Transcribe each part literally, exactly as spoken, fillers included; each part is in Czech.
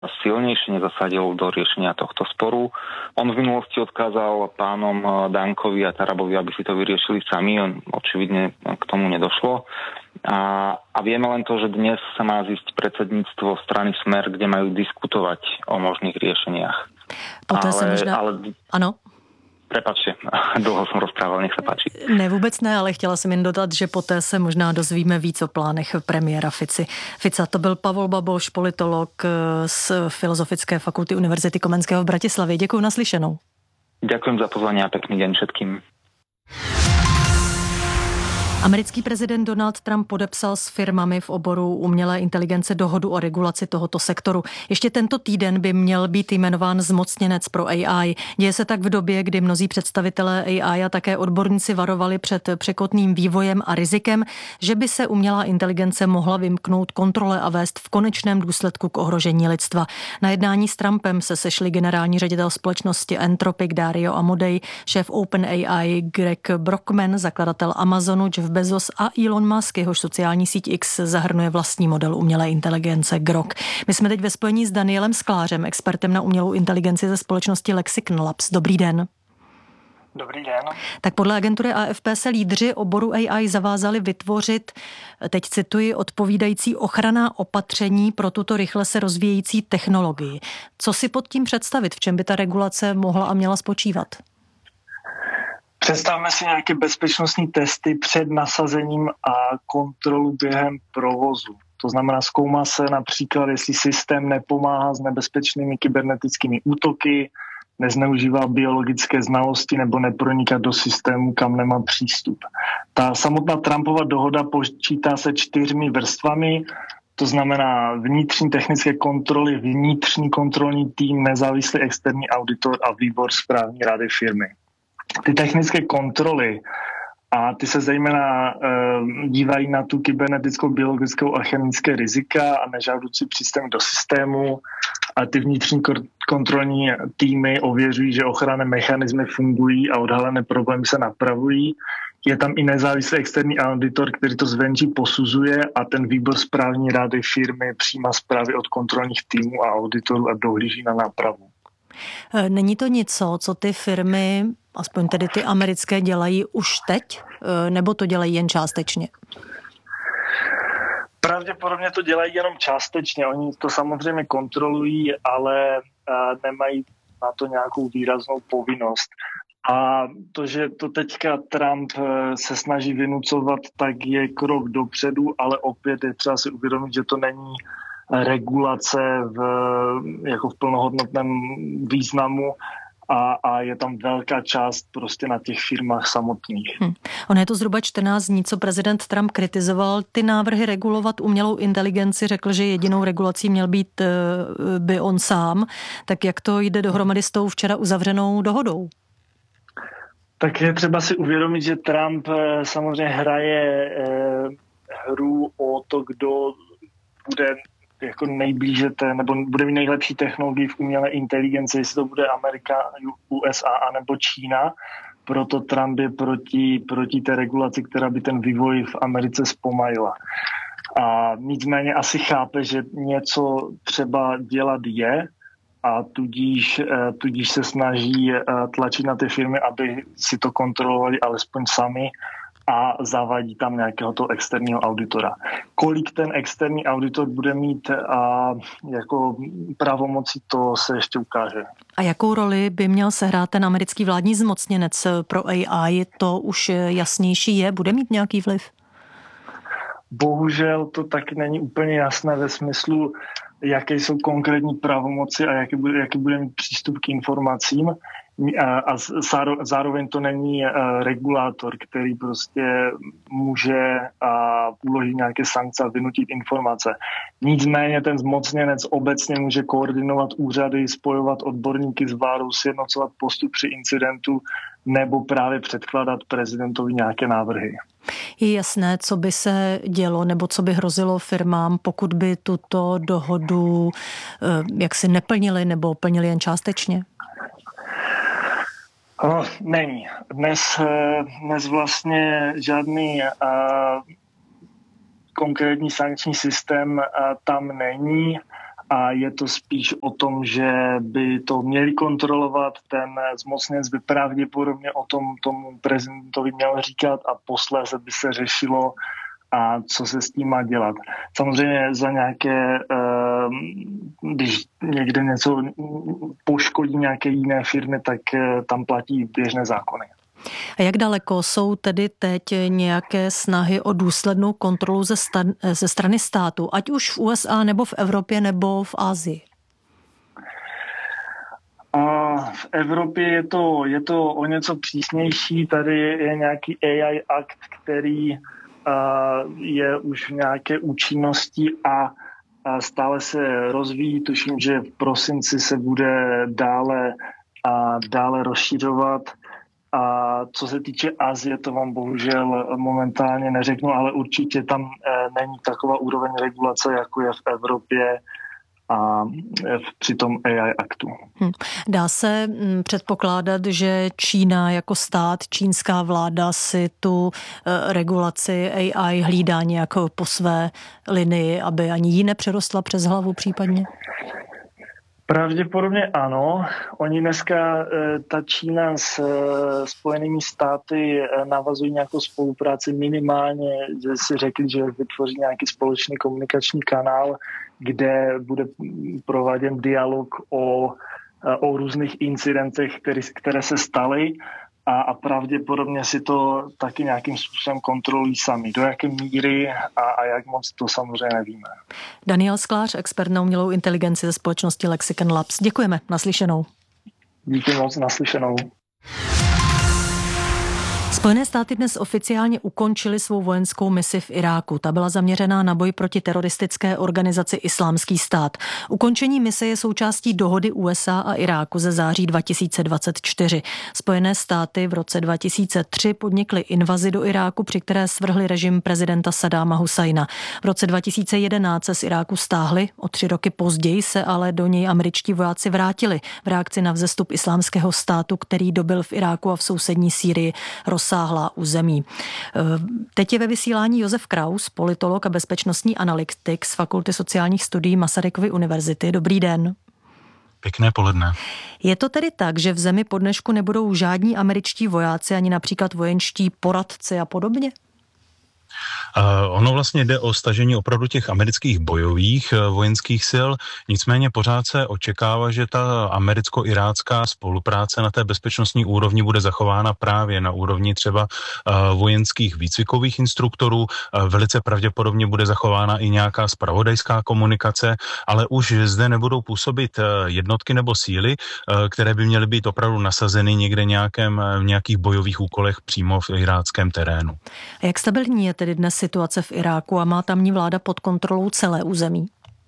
silnejšie nezasadil do riešenia tohto sporu. On v minulosti odkázal pánom Dankovi a Tarabovi, aby si to vyriešili sami. On očividne k tomu nedošlo. A, a vieme len to, že dnes sa má zísť predsedníctvo strany Smer, kde majú diskutovať o možných riešeniach. Poté ale, se možná... ale... Ano. Prepačte, dlouho jsem rozprával, nech se páči. Ne, vůbec ne, ale chtěla jsem jen dodat, že poté se možná dozvíme víc o plánech premiéra Fici. Fica. To byl Pavol Baboš, politolog z Filozofické fakulty Univerzity Komenského v Bratislavě. Děkuji, naslyšenou. Ďakujem za pozvání a pekný deň všetkým. Americký prezident Donald Trump podepsal s firmami v oboru umělé inteligence dohodu o regulaci tohoto sektoru. Ještě tento týden by měl být jmenován zmocněnec pro A I. Děje se tak v době, kdy mnozí představitelé A I a také odborníci varovali před překotným vývojem a rizikem, že by se umělá inteligence mohla vymknout kontrole a vést v konečném důsledku k ohrožení lidstva. Na jednání s Trumpem se sešli generální ředitel společnosti Anthropic Dario Amodei, šéf OpenAI Greg Brockman, zakladatel Amazonu Jeff Bezos a Elon Musk, jehož sociální síť X zahrnuje vlastní model umělé inteligence Grok. My jsme teď ve spojení s Danielem Sklářem, expertem na umělou inteligenci ze společnosti Lexicon Labs. Dobrý den. Dobrý den. Tak podle agentury A F P se lídři oboru A I zavázali vytvořit, teď cituji, odpovídající ochranná opatření pro tuto rychle se rozvíjející technologii. Co si pod tím představit? V čem by ta regulace mohla a měla spočívat? Představme si nějaké bezpečnostní testy před nasazením a kontrolu během provozu. To znamená, zkoumá se například, jestli systém nepomáhá s nebezpečnými kybernetickými útoky, nezneužívá biologické znalosti nebo neproniká do systému, kam nemá přístup. Ta samotná Trumpova dohoda počítá se čtyřmi vrstvami, to znamená vnitřní technické kontroly, vnitřní kontrolní tým, nezávislý externí auditor a výbor správní rady firmy. Ty technické kontroly a ty se zejména e, dívají na tu kybernetickou, biologickou a chemické rizika a nežádoucí přístup do systému a ty vnitřní kontrolní týmy ověřují, že ochranné mechanismy fungují a odhalené problémy se napravují. Je tam i nezávislý externí auditor, který to zvenčí posuzuje a ten výbor správní rady firmy přijímá zprávy od kontrolních týmů a auditorů a dohlíží na nápravu. Není to něco, co ty firmy, aspoň tedy ty americké, dělají už teď, nebo to dělají jen částečně? Pravděpodobně to dělají jenom částečně. Oni to samozřejmě kontrolují, ale nemají na to nějakou výraznou povinnost. A to, že to teďka Trump se snaží vynucovat, tak je krok dopředu, ale opět je třeba si uvědomit, že to není regulace v, jako v plnohodnotném významu a, a je tam velká část prostě na těch firmách samotných. Hmm. Ono je to zhruba čtrnáct dní, co prezident Trump kritizoval ty návrhy regulovat umělou inteligenci, řekl, že jedinou regulací měl být by on sám. Tak jak to jde dohromady s tou včera uzavřenou dohodou? Tak je třeba si uvědomit, že Trump samozřejmě hraje eh, hru o to, kdo bude jako nejblíže té, nebo bude mít nejlepší technologii v umělé inteligenci, jestli to bude Amerika, U S A a nebo Čína. Proto Trump je proti, proti té regulaci, která by ten vývoj v Americe zpomalila. A nicméně asi chápe, že něco třeba dělat je a tudíž, tudíž se snaží tlačit na ty firmy, aby si to kontrolovali alespoň sami a zavádí tam nějakého toho externího auditora. Kolik ten externí auditor bude mít a jako pravomocí, to se ještě ukáže. A jakou roli by měl sehrát ten americký vládní zmocněnec pro A I? To už jasnější je? Bude mít nějaký vliv? Bohužel to taky není úplně jasné ve smyslu, jaké jsou konkrétní pravomoci a jaký bude, jaký bude mít přístup k informacím. A zároveň to není regulátor, který prostě může uložit nějaké sankce a vynutit informace. Nicméně ten zmocněnec obecně může koordinovat úřady, spojovat odborníky s vládou, sjednocovat postup při incidentu nebo právě předkládat prezidentovi nějaké návrhy. Je jasné, co by se dělo nebo co by hrozilo firmám, pokud by tuto dohodu jaksi neplnili nebo plnili jen částečně? No, není. Dnes, dnes vlastně žádný uh, konkrétní sankční systém uh, tam není a je to spíš o tom, že by to měli kontrolovat, ten zmocněnec by pravděpodobně o tom tomu prezidentovi měl říkat a posléze by se řešilo, a co se s tím má dělat. Samozřejmě za nějaké, když někde něco poškodí nějaké jiné firmy, tak tam platí běžné zákony. A jak daleko jsou tedy teď nějaké snahy o důslednou kontrolu ze, stan- ze strany státu, ať už v U S A nebo v Evropě nebo v Asii? A v Evropě je to, je to o něco přísnější. Tady je nějaký A I akt, který je už v nějaké účinnosti a stále se rozvíjí. Tuším, že v prosinci se bude dále a dále rozšiřovat. A co se týče Asie, to vám bohužel momentálně neřeknu, ale určitě tam není taková úroveň regulace, jako je v Evropě a při tom A I aktu. Hmm. Dá se předpokládat, že Čína jako stát, čínská vláda si tu regulaci A I hlídá nějak po své linii, aby ani jí nepřerostla přes hlavu případně? Pravděpodobně ano. Oni dneska, ta Čína s Spojenými státy navazují nějakou spolupráci minimálně, že si řekli, že vytvoří nějaký společný komunikační kanál, kde bude prováděn dialog o, o různých incidentech, které, které se staly a, a pravděpodobně si to taky nějakým způsobem kontrolují sami. Do jaké míry a, a jak moc, to samozřejmě nevíme. Daniel Sklář, expert na umělou inteligenci ze společnosti Lexicon Labs. Děkujeme, naslyšenou. Díky moc, naslyšenou. Spojené státy dnes oficiálně ukončily svou vojenskou misi v Iráku. Ta byla zaměřená na boj proti teroristické organizaci Islámský stát. Ukončení mise je součástí dohody U S A a Iráku ze září dva tisíce dvacet čtyři. Spojené státy v roce dva tisíce tři podnikly invazi do Iráku, při které svrhly režim prezidenta Saddáma Husajna. V roce dva tisíce jedenáct se z Iráku stáhli, o tři roky později se ale do něj američtí vojáci vrátili v reakci na vzestup Islámského státu, který dobyl v Iráku a v sousední Sýrii rozsáhlá území. Teď je ve vysílání Josef Kraus, politolog a bezpečnostní analytik z Fakulty sociálních studií Masarykovy univerzity. Dobrý den. Pěkné poledne. Je to tedy tak, že v zemi po dnešku nebudou žádní američtí vojáci, ani například vojenští poradci a podobně? Uh, ono vlastně jde o stažení opravdu těch amerických bojových uh, vojenských sil, nicméně pořád se očekává, že ta americko-irácká spolupráce na té bezpečnostní úrovni bude zachována právě na úrovni třeba uh, vojenských výcvikových instruktorů. Uh, velice pravděpodobně bude zachována i nějaká zpravodajská komunikace, ale už zde nebudou působit uh, jednotky nebo síly, uh, které by měly být opravdu nasazeny někde nějakém, uh, nějakých bojových úkolech přímo v iráckém terénu. A jak stabilní je tedy dnes situace v Iráku a má tamní vláda pod kontrolou celé území?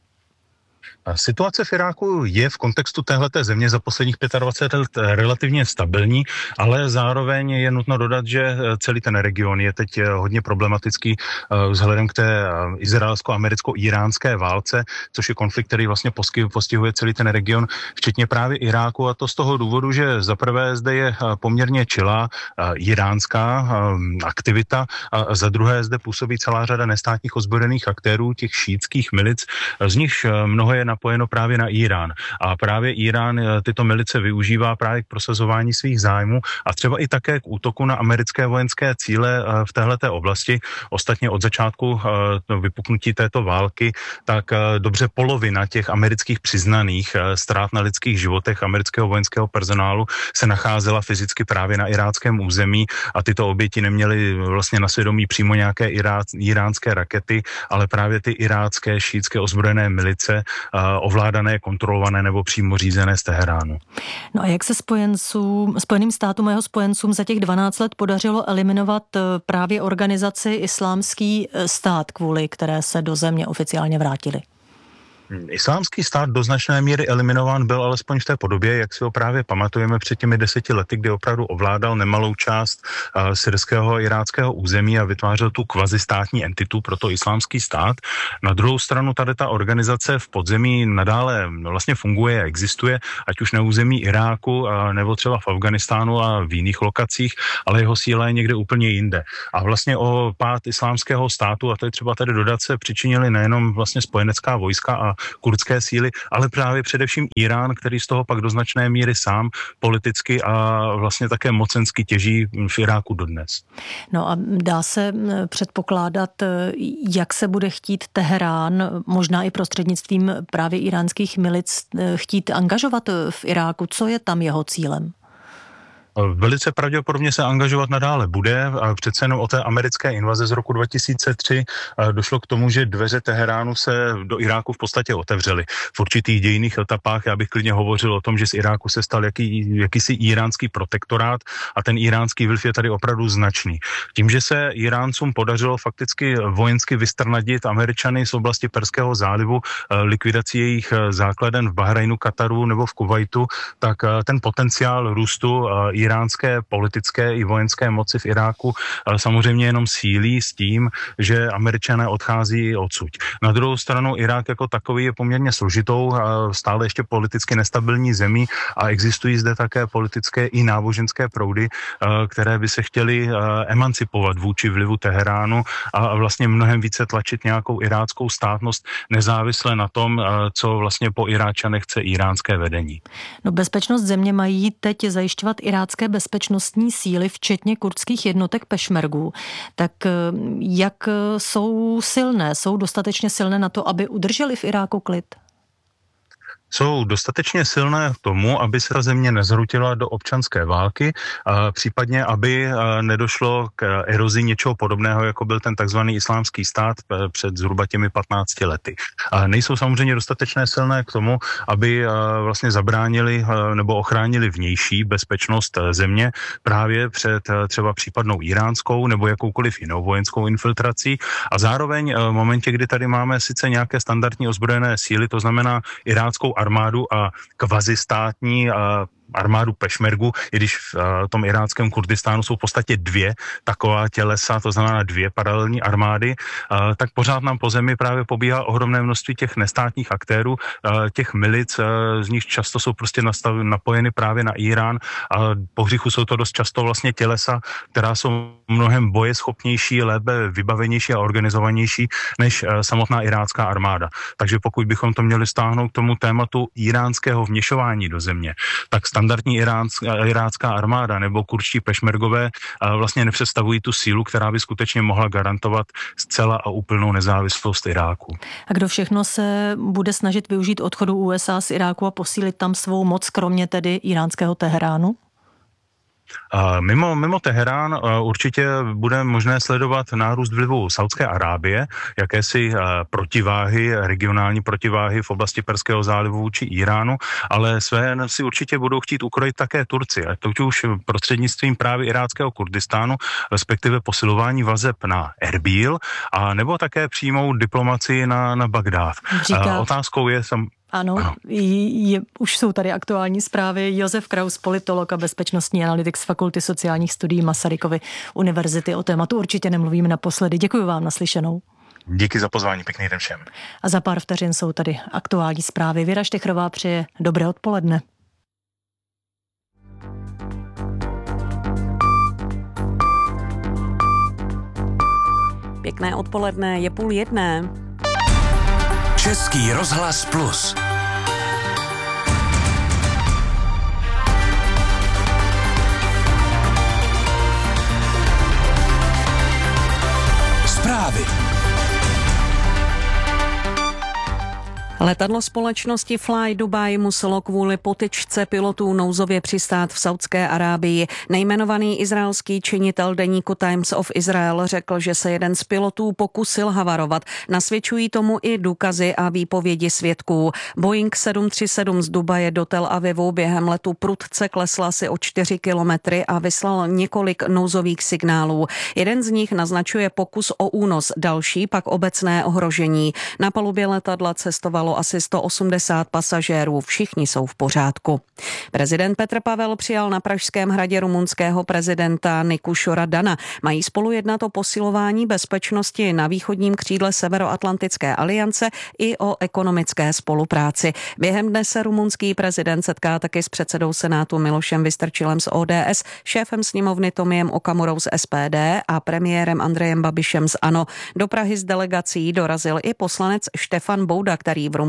Situace v Iráku je v kontextu téhleté země za posledních dvacet pět let relativně stabilní, ale zároveň je nutno dodat, že celý ten region je teď hodně problematický vzhledem k té izraelsko-americko-iránské válce, což je konflikt, který vlastně postihuje celý ten region, včetně právě Iráku, a to z toho důvodu, že zaprvé zde je poměrně čilá iránská aktivita a za druhé zde působí celá řada nestátních ozbrojených aktérů, těch šítských milic, z nichž mnoho je napojeno právě na Irán. A právě Irán tyto milice využívá právě k prosazování svých zájmů a třeba i také k útoku na americké vojenské cíle v téhleté oblasti. Ostatně od začátku vypuknutí této války, tak dobře polovina těch amerických přiznaných ztrát na lidských životech amerického vojenského personálu se nacházela fyzicky právě na iráckém území a tyto oběti neměly vlastně na svědomí přímo nějaké irá, iránské rakety, ale právě ty irácké šítské ozbrojené milice ovládané, kontrolované nebo přímo řízené z Teheránu. No a jak se spojencům, Spojeným státům a jeho spojencům za těch dvanáct let podařilo eliminovat právě organizaci Islámský stát, kvůli které se do země oficiálně vrátili? Islámský stát do značné míry eliminován byl alespoň v té podobě, jak si ho právě pamatujeme před těmi deseti lety, kdy opravdu ovládal nemalou část uh, syrského a iráckého území a vytvářel tu kvazistátní entitu, proto Islámský stát. Na druhou stranu tady ta organizace v podzemí nadále vlastně funguje a existuje, ať už na území Iráku uh, nebo třeba v Afganistánu a v jiných lokacích, ale jeho síla je někde úplně jinde. A vlastně o pád Islámského státu, a to je třeba tady dodat, se přičinili nejenom vlastně spojenecká vojska a a kurdské síly, ale právě především Irán, který z toho pak do značné míry sám politicky a vlastně také mocensky těží v Iráku dodnes. No a dá se předpokládat, jak se bude chtít Teherán, možná i prostřednictvím právě iránských milic, chtít angažovat v Iráku? Co je tam jeho cílem? Velice pravděpodobně se angažovat nadále bude. Přece jenom o té americké invaze z roku dva tisíce tři došlo k tomu, že dveře Teheránu se do Iráku v podstatě otevřely. V určitých dějinných etapách já bych klidně hovořil o tom, že z Iráku se stal jaký, jakýsi iránský protektorát a ten iránský vliv je tady opravdu značný. Tím, že se Iráncům podařilo fakticky vojensky vystrnadit Američany z oblasti Perského zálivu likvidací jejich základen v Bahrajnu, Kataru nebo v Kuvajtu, tak ten potenciál růstu iránské politické i vojenské moci v Iráku samozřejmě jenom sílí s tím, že Američané odchází odsud. Na druhou stranu Irák jako takový je poměrně složitou, stále ještě politicky nestabilní zemí a existují zde také politické i náboženské proudy, které by se chtěly emancipovat vůči vlivu Teheránu a vlastně mnohem více tlačit nějakou iráckou státnost nezávisle na tom, co vlastně po Iráčanech chce iránské vedení. No, bezpečnost země mají teď zajišťovat irácké bezpečnostní síly, včetně kurdských jednotek pešmergů. Tak jak jsou silné? Jsou dostatečně silné na to, aby udrželi v Iráku klid? Jsou dostatečně silné k tomu, aby se ta země nezhrutila do občanské války, případně aby nedošlo k erozi něčeho podobného, jako byl ten takzvaný islámský stát před zhruba těmi patnácti lety. Nejsou samozřejmě dostatečné silné k tomu, aby vlastně zabránili nebo ochránili vnější bezpečnost země právě před třeba případnou iránskou nebo jakoukoliv jinou vojenskou infiltrací. A zároveň v momentě, kdy tady máme sice nějaké standardní ozbrojené síly, to znamená iráckou armádu a kvazistátní armádu pešmergu, i když v tom iráckém Kurdistánu jsou v podstatě dvě taková tělesa, to znamená dvě paralelní armády, tak pořád nám po zemi právě pobíhá ohromné množství těch nestátních aktérů, těch milic, z nich často jsou prostě nastav, napojeny právě na Irán a po hříchu jsou to dost často vlastně tělesa, která jsou mnohem bojeschopnější, lépe vybavenější a organizovanější než samotná irácká armáda. Takže pokud bychom to měli stáhnout k tomu tématu iránského vměšování do země, tak standardní iránská, irácká armáda nebo kurdští pešmergové vlastně nepředstavují tu sílu, která by skutečně mohla garantovat zcela a úplnou nezávislost Iráku. A kdo všechno se bude snažit využít odchodu U S A z Iráku a posílit tam svou moc, kromě tedy iránského Teheránu? Mimo, mimo Teherán určitě bude možné sledovat nárůst vlivu Saudské Arábie, jakési protiváhy, regionální protiváhy v oblasti Perského zálivu vůči Iránu, ale své si určitě budou chtít ukrojit také Turci, a to už prostřednictvím právě iráckého Kurdistánu, respektive posilování vazeb na Erbíl, a nebo také přijmou diplomacii na, na Bagdád. Říká... Otázkou je sam... Ano, ano. Je, už jsou tady aktuální zprávy. Josef Kraus, politolog a bezpečnostní analytik z Fakulty sociálních studií Masarykovy univerzity. O tématu určitě nemluvíme naposledy. Děkuji vám, naslyšenou. Díky za pozvání, pěkný den všem. A za pár vteřin jsou tady aktuální zprávy. Věra Štechrová přeje dobré odpoledne. Pěkné odpoledne, je půl jedné. Český rozhlas Plus. Zprávy. Letadlo společnosti Fly Dubai muselo kvůli potyčce pilotů nouzově přistát v Saudské Arábii. Nejmenovaný izraelský činitel deníku Times of Israel řekl, že se jeden z pilotů pokusil havarovat. Nasvědčují tomu i důkazy a výpovědi svědků. Boeing sedm tři sedm z Dubaje do Tel Avivu během letu prudce klesl asi o čtyři kilometry a vyslal několik nouzových signálů. Jeden z nich naznačuje pokus o únos, další pak obecné ohrožení. Na palubě letadla cestovalo asi sto osmdesát pasažérů, všichni jsou v pořádku. Prezident Petr Pavel přijal na Pražském hradě rumunského prezidenta Nikušora Dana. Mají spolu jednat o posilování bezpečnosti na východním křídle Severoatlantické aliance i o ekonomické spolupráci. Během dne se rumunský prezident setká taky s předsedou Senátu Milošem Vystrčilem z O D S, šéfem sněmovny Tomiem Okamurou z S P D a premiérem Andrejem Babišem z ANO. Do Prahy s delegací dorazil i poslanec Štefan Bouda, který v Rumunsku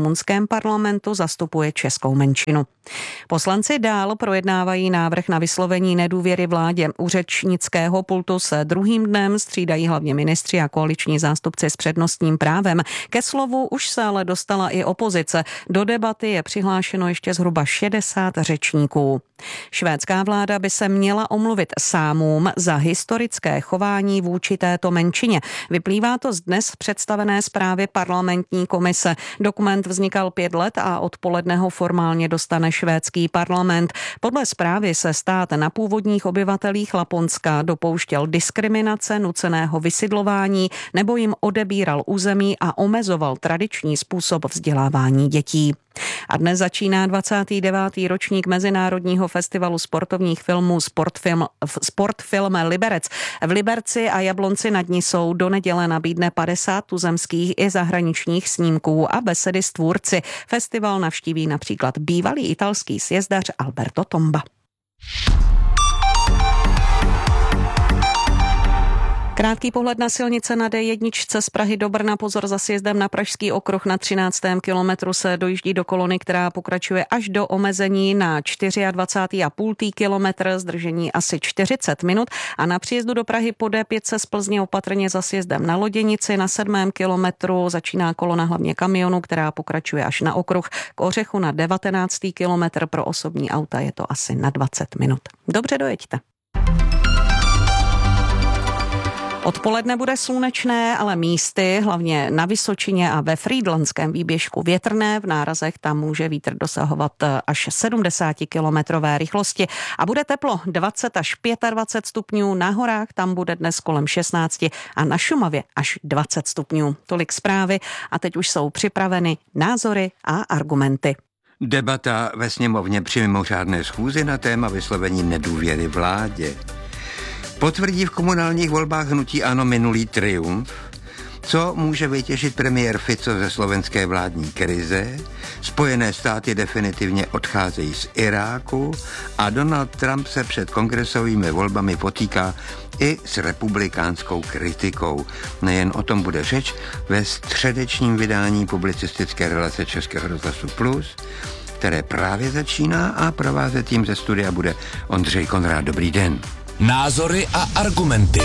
rumunském parlamentu zastupuje českou menšinu. Poslanci dál projednávají návrh na vyslovení nedůvěry vládě. U řečnického pultu se druhým dnem střídají hlavně ministři a koaliční zástupci s přednostním právem. Ke slovu už se ale dostala i opozice. Do debaty je přihlášeno ještě zhruba šedesát řečníků. Švédská vláda by se měla omluvit Sámům za historické chování vůči této menšině. Vyplývá to z dnes představené zprávy parlamentní komise. Dokument vznikal pět let a odpoledne ho formálně dostane švédský parlament. Podle zprávy se stát na původních obyvatelích Laponska dopouštěl diskriminace, nuceného vysidlování nebo jim odebíral území a omezoval tradiční způsob vzdělávání dětí. A dnes začíná dvacátý devátý ročník Mezinárodního festivalu sportovních filmů Sportfilm, Sportfilm Liberec. V Liberci a Jablonci nad Nisou do neděle nabídne padesát tuzemských i zahraničních snímků a besedy s tvůrci. Festival navštíví například bývalý italský sjezdař Alberto Tomba. Krátký pohled na silnice na D jedna z Prahy do Brna. Pozor, za sjezdem na Pražský okruh na třináctém kilometru se dojíždí do kolony, která pokračuje až do omezení na dvacátý čtvrtý a půl kilometr, zdržení asi čtyřicet minut. A na příjezdu do Prahy po D pět se z Plzně opatrně za sjezdem na Loděnici na sedmém kilometru začíná kolona hlavně kamionu, která pokračuje až na okruh. K Ořechu na devatenáctý kilometr, pro osobní auta je to asi na dvacet minut. Dobře dojeďte. Odpoledne bude slunečné, ale místy, hlavně na Vysočině a ve Frýdlantském výběžku větrné. V nárazech tam může vítr dosahovat až sedmdesátikilometrové rychlosti a bude teplo dvacet až dvacet pět stupňů. Na horách tam bude dnes kolem šestnáct a na Šumavě až dvacet stupňů. Tolik zprávy a teď už jsou připraveny názory a argumenty. Debata ve sněmovně při mimořádné schůzi na téma vyslovení nedůvěry vládě. Potvrdí v komunálních volbách hnutí ANO minulý triumf? Co může vytěžit premiér Fico ze slovenské vládní krize? Spojené státy definitivně odcházejí z Iráku a Donald Trump se před kongresovými volbami potýká i s republikánskou kritikou. Nejen o tom bude řeč ve středečním vydání publicistické relace Českého rozhlasu Plus, které právě začíná, a provázet tím ze studia bude Ondřej Konrád. Dobrý den. Názory a argumenty.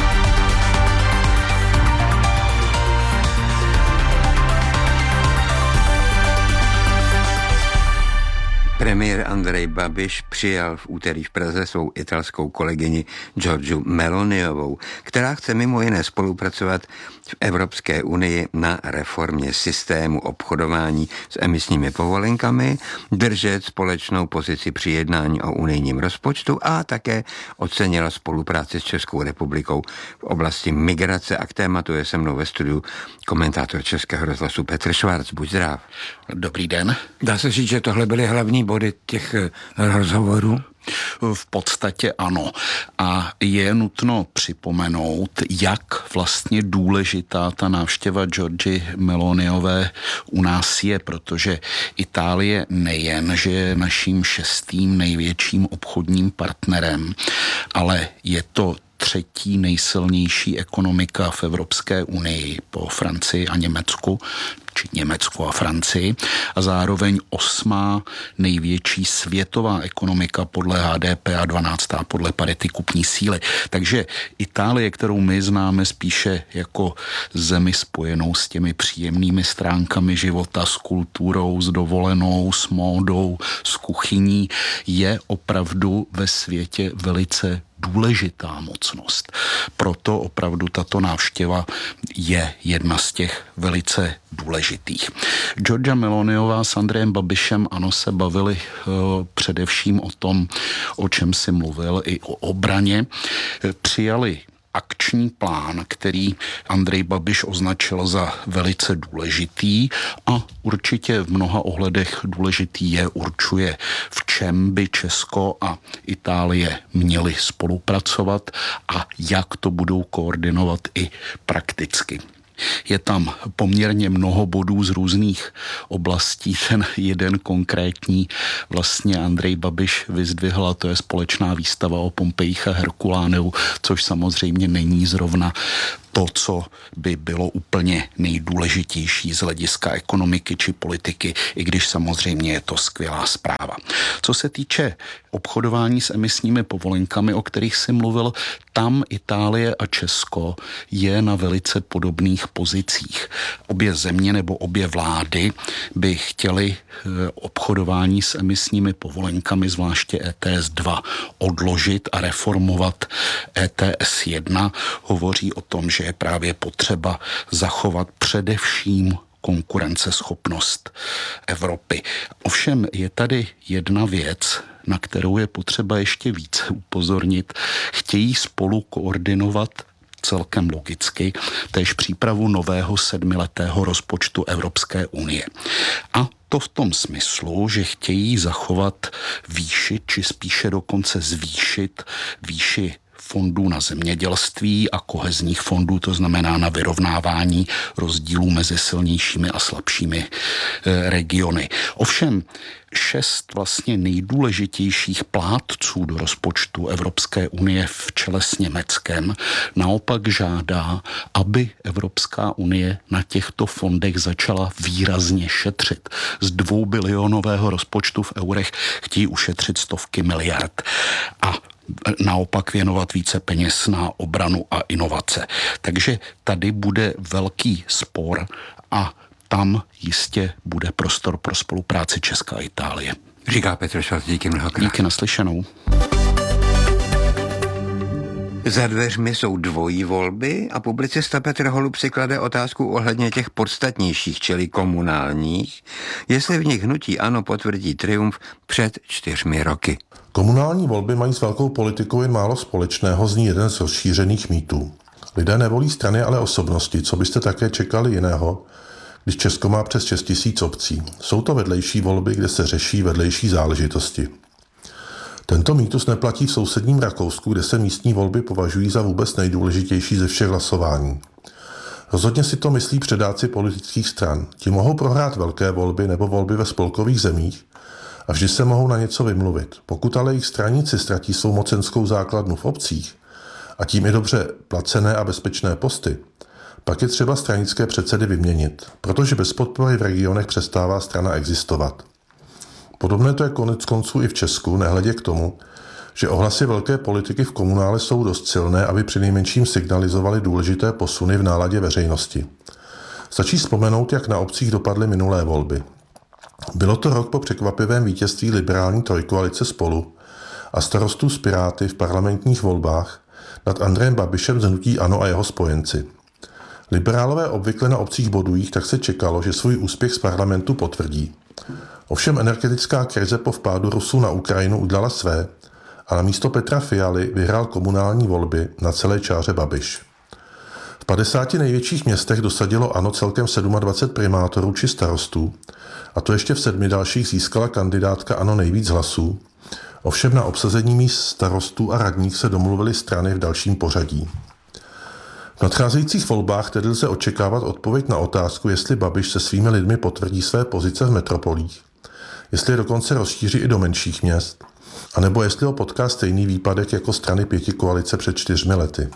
Premiér Andrej Babiš přijal v úterý v Praze svou italskou kolegyni Giorgiu Meloniovou, která chce mimo jiné spolupracovat v Evropské unii na reformě systému obchodování s emisními povolenkami, držet společnou pozici při jednání o unijním rozpočtu a také ocenila spolupráci s Českou republikou v oblasti migrace. A k tématu je se mnou ve studiu komentátor Českého rozhlasu Petr Švarc. Buď zdrav. Dobrý den. Dá se říct, že tohle byly hlavní body těch rozhovorů? V podstatě ano. A je nutno připomenout, jak vlastně důležitá ta návštěva Giorgie Meloniové u nás je, protože Itálie nejen, že je naším šestým největším obchodním partnerem, ale je to třetí nejsilnější ekonomika v Evropské unii po Francii a Německu, či Německu a Francii, a zároveň osmá největší světová ekonomika podle H D P a dvanáctá podle parity kupní síly. Takže Itálie, kterou my známe spíše jako zemi spojenou s těmi příjemnými stránkami života, s kulturou, s dovolenou, s módou, s kuchyní, je opravdu ve světě velice důležitá mocnost. Proto opravdu tato návštěva je jedna z těch velice důležitých. Giorgia Meloniová s Andrejem Babišem ano se bavili uh, především o tom, o čem si mluvil, i o obraně. Přijali akční plán, který Andrej Babiš označil za velice důležitý a určitě v mnoha ohledech důležitý je, určuje, v čem by Česko a Itálie měly spolupracovat a jak to budou koordinovat i prakticky. Je tam poměrně mnoho bodů z různých oblastí. Ten jeden konkrétní vlastně Andrej Babiš vyzdvihl, a to je společná výstava o Pompejích a Herkuláneu, což samozřejmě není zrovna to, co by bylo úplně nejdůležitější z hlediska ekonomiky či politiky, i když samozřejmě je to skvělá zpráva. Co se týče obchodování s emisními povolenkami, o kterých si mluvil, tam Itálie a Česko je na velice podobných pozicích. Obě země nebo obě vlády by chtěly obchodování s emisními povolenkami, zvláště E T S dva, odložit a reformovat E T S jedna. Hovoří o tom, že je právě potřeba zachovat především konkurenceschopnost Evropy. Ovšem je tady jedna věc, na kterou je potřeba ještě více upozornit. Chtějí spolu koordinovat celkem logicky též přípravu nového sedmiletého rozpočtu Evropské unie. A to v tom smyslu, že chtějí zachovat výši, či spíše dokonce zvýšit výši fondů na zemědělství a kohezních fondů, to znamená na vyrovnávání rozdílů mezi silnějšími a slabšími e, regiony. Ovšem šest vlastně nejdůležitějších plátců do rozpočtu Evropské unie v čele s Německem naopak žádá, aby Evropská unie na těchto fondech začala výrazně šetřit. Z dvoubilionového rozpočtu v eurech chtějí ušetřit stovky miliard a naopak věnovat více peněz na obranu a inovace. Takže tady bude velký spor a tam jistě bude prostor pro spolupráci Česka a Itálie. Říká Petr Schwarz, díky mnohokrát. Díky, naslyšenou. Za dveřmi jsou dvojí volby a publicista Petr Holub si klade otázku ohledně těch podstatnějších, čili komunálních, jestli v nich hnutí ANO potvrdí triumf před čtyřmi roky. Komunální volby mají s velkou politikou jen málo společného, zní jeden z rozšířených mýtů. Lidé nevolí strany, ale osobnosti, co byste také čekali jiného, když Česko má přes šest tisíc obcí. Jsou to vedlejší volby, kde se řeší vedlejší záležitosti. Tento mýtus neplatí v sousedním Rakousku, kde se místní volby považují za vůbec nejdůležitější ze všech hlasování. Rozhodně si to myslí předáci politických stran. Ti mohou prohrát velké volby nebo volby ve spolkových zemích a vždy se mohou na něco vymluvit. Pokud ale jejich straníci ztratí svou mocenskou základnu v obcích a tím i dobře placené a bezpečné posty, pak je třeba stranické předsedy vyměnit, protože bez podpory v regionech přestává strana existovat. Podobné to je konec konců i v Česku, nehledě k tomu, že ohlasy velké politiky v komunále jsou dost silné, aby přinejmenším signalizovali důležité posuny v náladě veřejnosti. Stačí vzpomenout, jak na obcích dopadly minulé volby. Bylo to rok po překvapivém vítězství liberální trojkoalice Spolu a starostů z Piráty v parlamentních volbách nad Andrejem Babišem z hnutí ANO a jeho spojenci. Liberálové obvykle na obcích bodují, tak se čekalo, že svůj úspěch z parlamentu potvrdí. Ovšem energetická krize po vpádu Rusů na Ukrajinu udělala své a na místo Petra Fialy vyhrál komunální volby na celé čáře Babiš. V padesáti největších městech dosadilo ANO celkem dvacet sedm primátorů či starostů a to ještě v sedmi dalších získala kandidátka ANO nejvíc hlasů. Ovšem na obsazení míst starostů a radních se domluvily strany v dalším pořadí. V nadcházejících volbách tedy lze očekávat odpověď na otázku, jestli Babiš se svými lidmi potvrdí své pozice v metropolích, jestli je dokonce rozšíří i do menších měst, anebo jestli ho potká stejný výpadek jako strany pětikoalice před čtyřmi lety.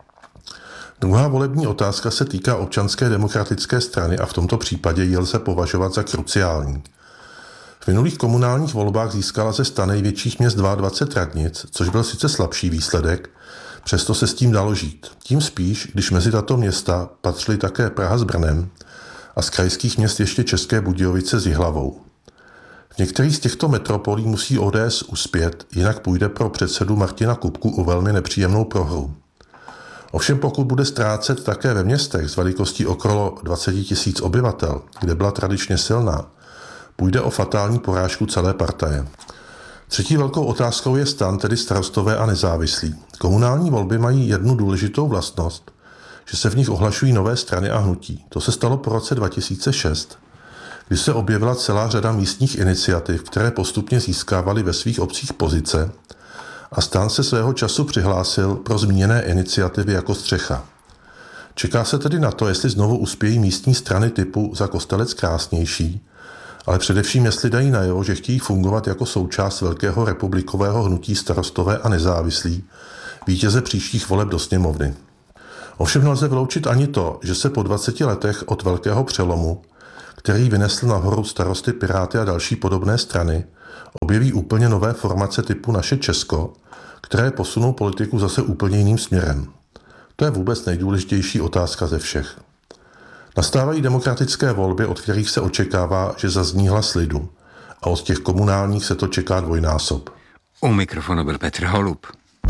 Druhá volební otázka se týká Občanské demokratické strany a v tomto případě ji lze považovat za kruciální. V minulých komunálních volbách získala ze sta největších měst dvacet dva radnic, což byl sice slabší výsledek, přesto se s tím dalo žít. Tím spíš, když mezi tato města patřily také Praha s Brnem a z krajských měst ještě České Budějovice s Jihlavou. V některých z těchto metropolí musí O D S uspět, jinak půjde pro předsedu Martina Kupku o velmi nepříjemnou prohru. Ovšem pokud bude ztrácet také ve městech s velikostí okolo dvacet tisíc obyvatel, kde byla tradičně silná, půjde o fatální porážku celé partaje. Třetí velkou otázkou je stan, tedy starostové a nezávislí. Komunální volby mají jednu důležitou vlastnost, že se v nich ohlašují nové strany a hnutí. To se stalo po roce dva tisíce šest, kdy se objevila celá řada místních iniciativ, které postupně získávaly ve svých obcích pozice a stan se svého času přihlásil pro zmíněné iniciativy jako střecha. Čeká se tedy na to, jestli znovu uspějí místní strany typu Za Kostelec krásnější, ale především jestli dají najevo, že chtějí fungovat jako součást velkého republikového hnutí Starostové a nezávislí, vítěze příštích voleb do sněmovny. Ovšem nelze vyloučit ani to, že se po dvaceti letech od velkého přelomu, který vynesl nahoru Starosty, Piráty a další podobné strany, objeví úplně nové formace typu Naše Česko, které posunou politiku zase úplně jiným směrem. To je vůbec nejdůležitější otázka ze všech. Nastávají demokratické volby, od kterých se očekává, že zazní hlas lidu, a od těch komunálních se to čeká dvojnásob. U mikrofonu byl Petr Holub.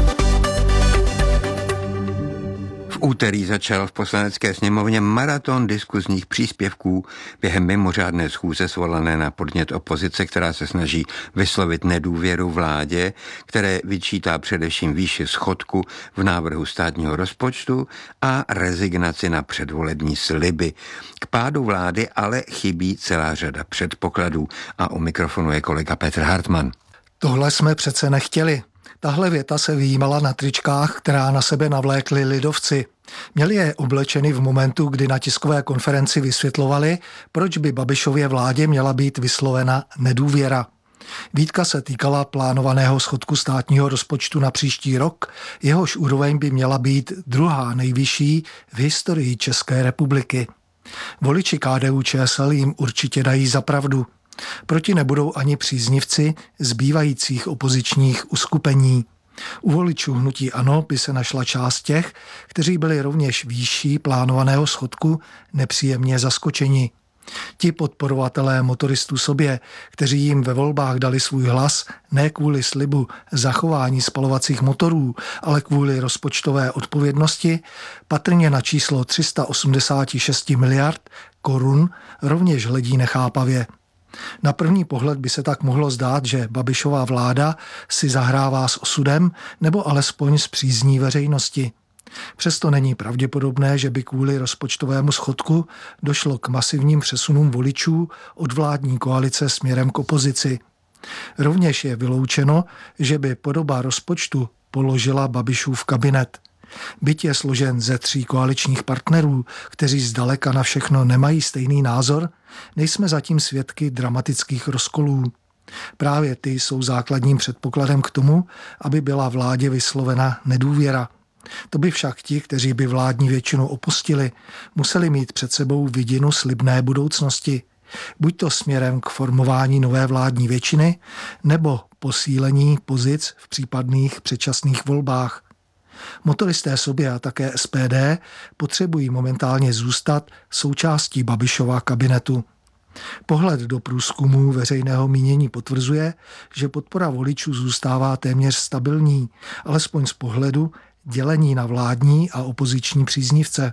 V úterý začal v Poslanecké sněmovně maraton diskuzních příspěvků během mimořádné schůze svolané na podnět opozice, která se snaží vyslovit nedůvěru vládě, které vyčítá především výši schodku v návrhu státního rozpočtu a rezignaci na předvolební sliby. K pádu vlády ale chybí celá řada předpokladů a u mikrofonu je kolega Petr Hartmann. Tohle jsme přece nechtěli. Tahle věta se vyjímala na tričkách, která na sebe navlékli lidovci. Měli je oblečeny v momentu, kdy na tiskové konferenci vysvětlovali, proč by Babišově vládě měla být vyslovena nedůvěra. Výtka se týkala plánovaného schodku státního rozpočtu na příští rok, jehož úroveň by měla být druhá nejvyšší v historii České republiky. Voliči K D U Č S L jim určitě dají za pravdu. Proti nebudou ani příznivci zbývajících opozičních uskupení. U voličů hnutí ANO by se našla část těch, kteří byli rovněž výší plánovaného schodku nepříjemně zaskočeni. Ti podporovatelé motoristů sobě, kteří jim ve volbách dali svůj hlas ne kvůli slibu zachování spalovacích motorů, ale kvůli rozpočtové odpovědnosti, patrně na číslo tři sta osmdesát šest miliard korun rovněž hledí nechápavě. Na první pohled by se tak mohlo zdát, že Babišova vláda si zahrává s osudem nebo alespoň s přízní veřejnosti. Přesto není pravděpodobné, že by kvůli rozpočtovému schodku došlo k masivním přesunům voličů od vládní koalice směrem k opozici. Rovněž je vyloučeno, že by podoba rozpočtu položila Babišův kabinet. Byť je složen ze tří koaličních partnerů, kteří zdaleka na všechno nemají stejný názor, nejsme zatím svědky dramatických rozkolů. Právě ty jsou základním předpokladem k tomu, aby byla vládě vyslovena nedůvěra. To by však ti, kteří by vládní většinu opustili, museli mít před sebou vidinu slibné budoucnosti. Buď to směrem k formování nové vládní většiny, nebo posílení pozic v případných předčasných volbách. Motoristé sobě a také S P D potřebují momentálně zůstat součástí Babišova kabinetu. Pohled do průzkumů veřejného mínění potvrzuje, že podpora voličů zůstává téměř stabilní, alespoň z pohledu dělení na vládní a opoziční příznivce.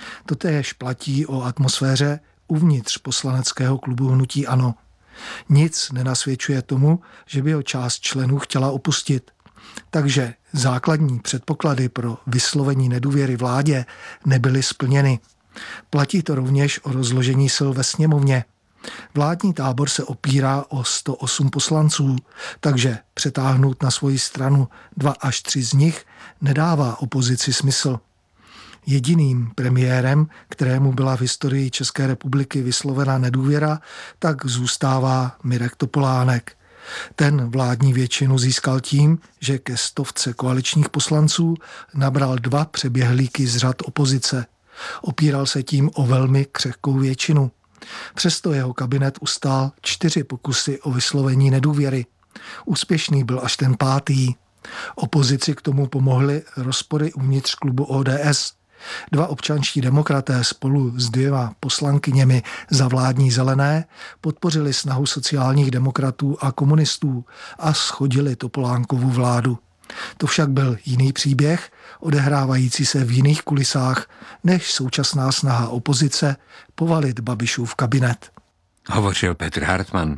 Totéž platí o atmosféře uvnitř poslaneckého klubu hnutí ANO. Nic nenasvědčuje tomu, že by ho část členů chtěla opustit. Takže základní předpoklady pro vyslovení nedůvěry vládě nebyly splněny. Platí to rovněž o rozložení sil ve sněmovně. Vládní tábor se opírá o sto osm poslanců, takže přetáhnout na svoji stranu dva až tři z nich nedává opozici smysl. Jediným premiérem, kterému byla v historii České republiky vyslovena nedůvěra, tak zůstává Mirek Topolánek. Ten vládní většinu získal tím, že ke stovce koaličních poslanců nabral dva přeběhlíky z řad opozice. Opíral se tím o velmi křehkou většinu. Přesto jeho kabinet ustál čtyři pokusy o vyslovení nedůvěry. Úspěšný byl až ten pátý. Opozici k tomu pomohly rozpory uvnitř klubu O D S. Dva občanští demokraté spolu s dvěma poslankyněmi za vládní zelené podpořili snahu sociálních demokratů a komunistů a shodili Topolánkovu vládu. To však byl jiný příběh, odehrávající se v jiných kulisách, než současná snaha opozice povalit Babišův kabinet. Hovořil Petr Hartmann.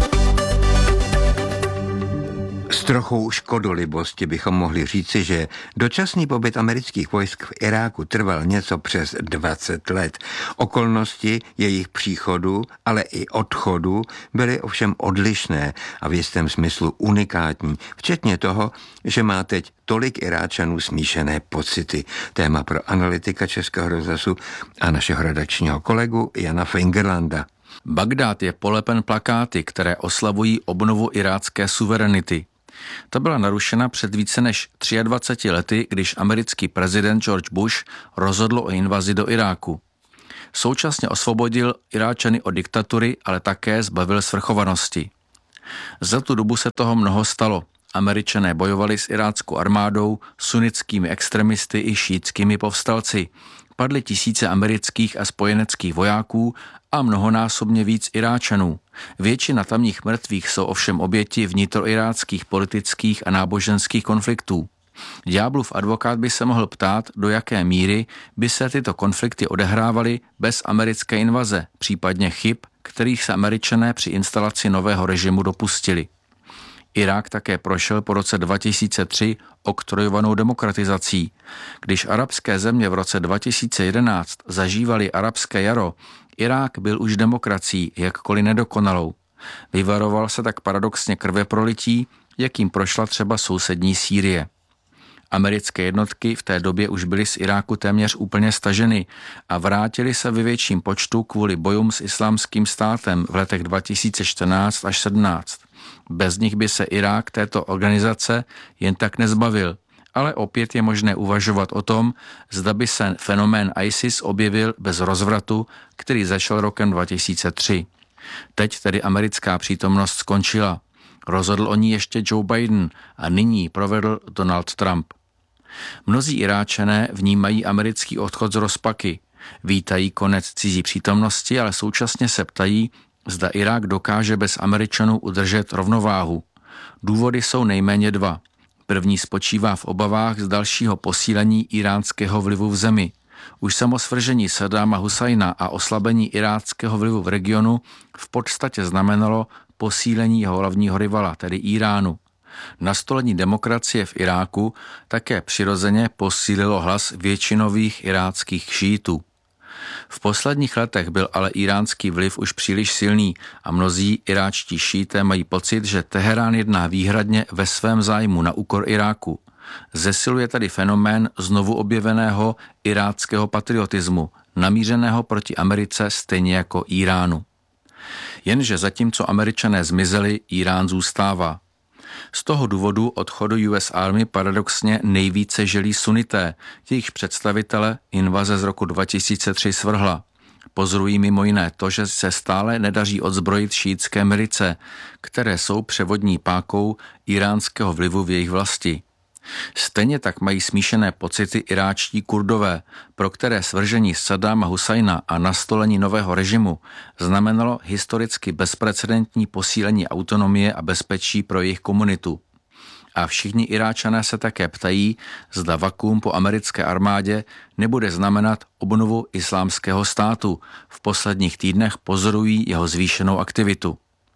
S trochou škodolibosti bychom mohli říci, že dočasný pobyt amerických vojsk v Iráku trval něco přes dvacet let. Okolnosti jejich příchodu, ale i odchodu byly ovšem odlišné a v jistém smyslu unikátní, včetně toho, že má teď tolik Iráčanů smíšené pocity. Téma pro analytika Českého rozhlasu a našeho redakčního kolegu Jana Fingerlanda. Bagdád je polepen plakáty, které oslavují obnovu irácké suverenity. Ta byla narušena před více než dvaceti třemi lety, když americký prezident George Bush rozhodl o invazi do Iráku. Současně osvobodil Iráčany od diktatury, ale také zbavil svrchovanosti. Za tu dobu se toho mnoho stalo. Američané bojovali s iráckou armádou, sunnickými extremisty i šítskými povstalci. Padly tisíce amerických a spojeneckých vojáků a mnohonásobně víc Iráčanů. Většina tamních mrtvých jsou ovšem oběti vnitroiráckých politických a náboženských konfliktů. Ďáblův advokát by se mohl ptát, do jaké míry by se tyto konflikty odehrávaly bez americké invaze, případně chyb, kterých se Američané při instalaci nového režimu dopustili. Irák také prošel po roce dva tisíce tři oktrojovanou demokratizací. Když arabské země v roce dva tisíce jedenáct zažívaly arabské jaro, Irák byl už demokracií, jakkoliv nedokonalou. Vyvaroval se tak paradoxně krveprolití, jakým prošla třeba sousední Sýrie. Americké jednotky v té době už byly z Iráku téměř úplně staženy a vrátily se ve větším počtu kvůli bojům s islámským státem v letech dva tisíce čtrnáct až sedmnáct. Bez nich by se Irák této organizace jen tak nezbavil, ale opět je možné uvažovat o tom, zda by se fenomén ISIS objevil bez rozvratu, který začal rokem dva tisíce tři. Teď tedy americká přítomnost skončila. Rozhodl o ní ještě Joe Biden a nyní provedl Donald Trump. Mnozí Iráčané vnímají americký odchod z rozpaky. Vítají konec cizí přítomnosti, ale současně se ptají, zda Irák dokáže bez Američanů udržet rovnováhu. Důvody jsou nejméně dva. První spočívá v obavách z dalšího posílení iránského vlivu v zemi. Už samosvržení Saddáma Husajna a oslabení iráckého vlivu v regionu v podstatě znamenalo posílení jeho hlavního rivala, tedy Iránu. Nastolení demokracie v Iráku také přirozeně posílilo hlas většinových iráckých šítů. V posledních letech byl ale iránský vliv už příliš silný a mnozí iráčtí šíté mají pocit, že Teherán jedná výhradně ve svém zájmu na úkor Iráku. Zesiluje tady fenomén znovu objeveného iráckého patriotismu, namířeného proti Americe stejně jako Iránu. Jenže zatímco Američané zmizeli, Irán zůstává. Z toho důvodu odchodu U S Army paradoxně nejvíce želí sunité, jejichž představitele invaze z roku dva tisíce tři svrhla. Pozorují mimo jiné to, že se stále nedaří odzbrojit šítské milice, které jsou převodní pákou iránského vlivu v jejich vlasti. Stejně tak mají smíšené pocity iráčtí Kurdové, pro které svržení Saddáma Husajna a nastolení nového režimu znamenalo historicky bezprecedentní posílení autonomie a bezpečí pro jejich komunitu. A všichni Iráčané se také ptají, zda vakuum po americké armádě nebude znamenat obnovu islámského státu. V posledních týdnech pozorují jeho zvýšenou aktivitu.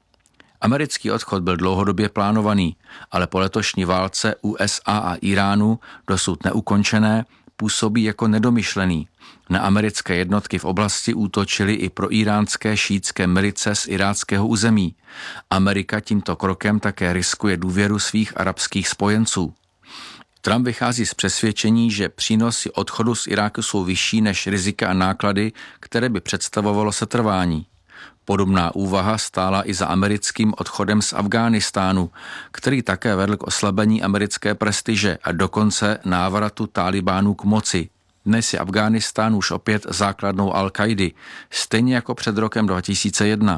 Americký odchod byl dlouhodobě plánovaný, ale po letošní válce U S A a Iránu, dosud neukončené, působí jako nedomyšlený. Na americké jednotky v oblasti útočily i proiránské šítské milice z iráckého území. Amerika tímto krokem také riskuje důvěru svých arabských spojenců. Trump vychází z přesvědčení, že přínosy odchodu z Iráku jsou vyšší než rizika a náklady, které by představovalo setrvání. Podobná úvaha stála i za americkým odchodem z Afghánistánu, který také vedl k oslabení americké prestiže a dokonce návratu Tálibánů k moci. Dnes je Afghánistán už opět základnou Al-Kaidy, stejně jako před rokem dva tisíce jedna.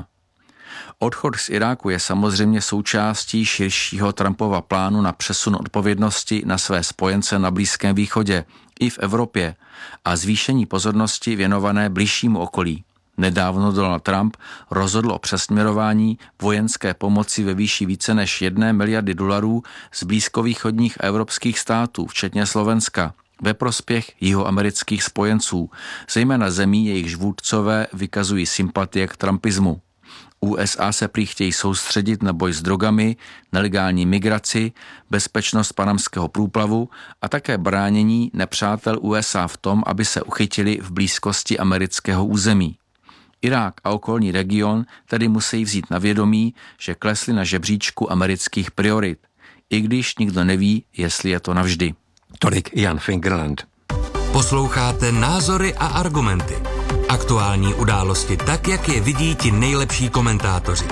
Odchod z Iráku je samozřejmě součástí širšího Trumpova plánu na přesun odpovědnosti na své spojence na Blízkém východě i v Evropě a zvýšení pozornosti věnované bližšímu okolí. Nedávno Donald Trump rozhodl o přesměrování vojenské pomoci ve výši více než jedné miliardy dolarů z blízkovýchodních a evropských států, včetně Slovenska, ve prospěch jihoamerických spojenců, zejména zemí, jejichž vůdcové vykazují sympatie k trumpismu. U S A se prý chtějí soustředit na boj s drogami, nelegální migraci, bezpečnost panamského průplavu a také bránění nepřátel U S A v tom, aby se uchytili v blízkosti amerického území. Irák a okolní region tedy musí vzít na vědomí, že klesli na žebříčku amerických priorit, i když nikdo neví, jestli je to navždy. Tolik Jan Fingerland. Posloucháte Názory a argumenty. Aktuální události tak, jak je vidí ti nejlepší komentátoři.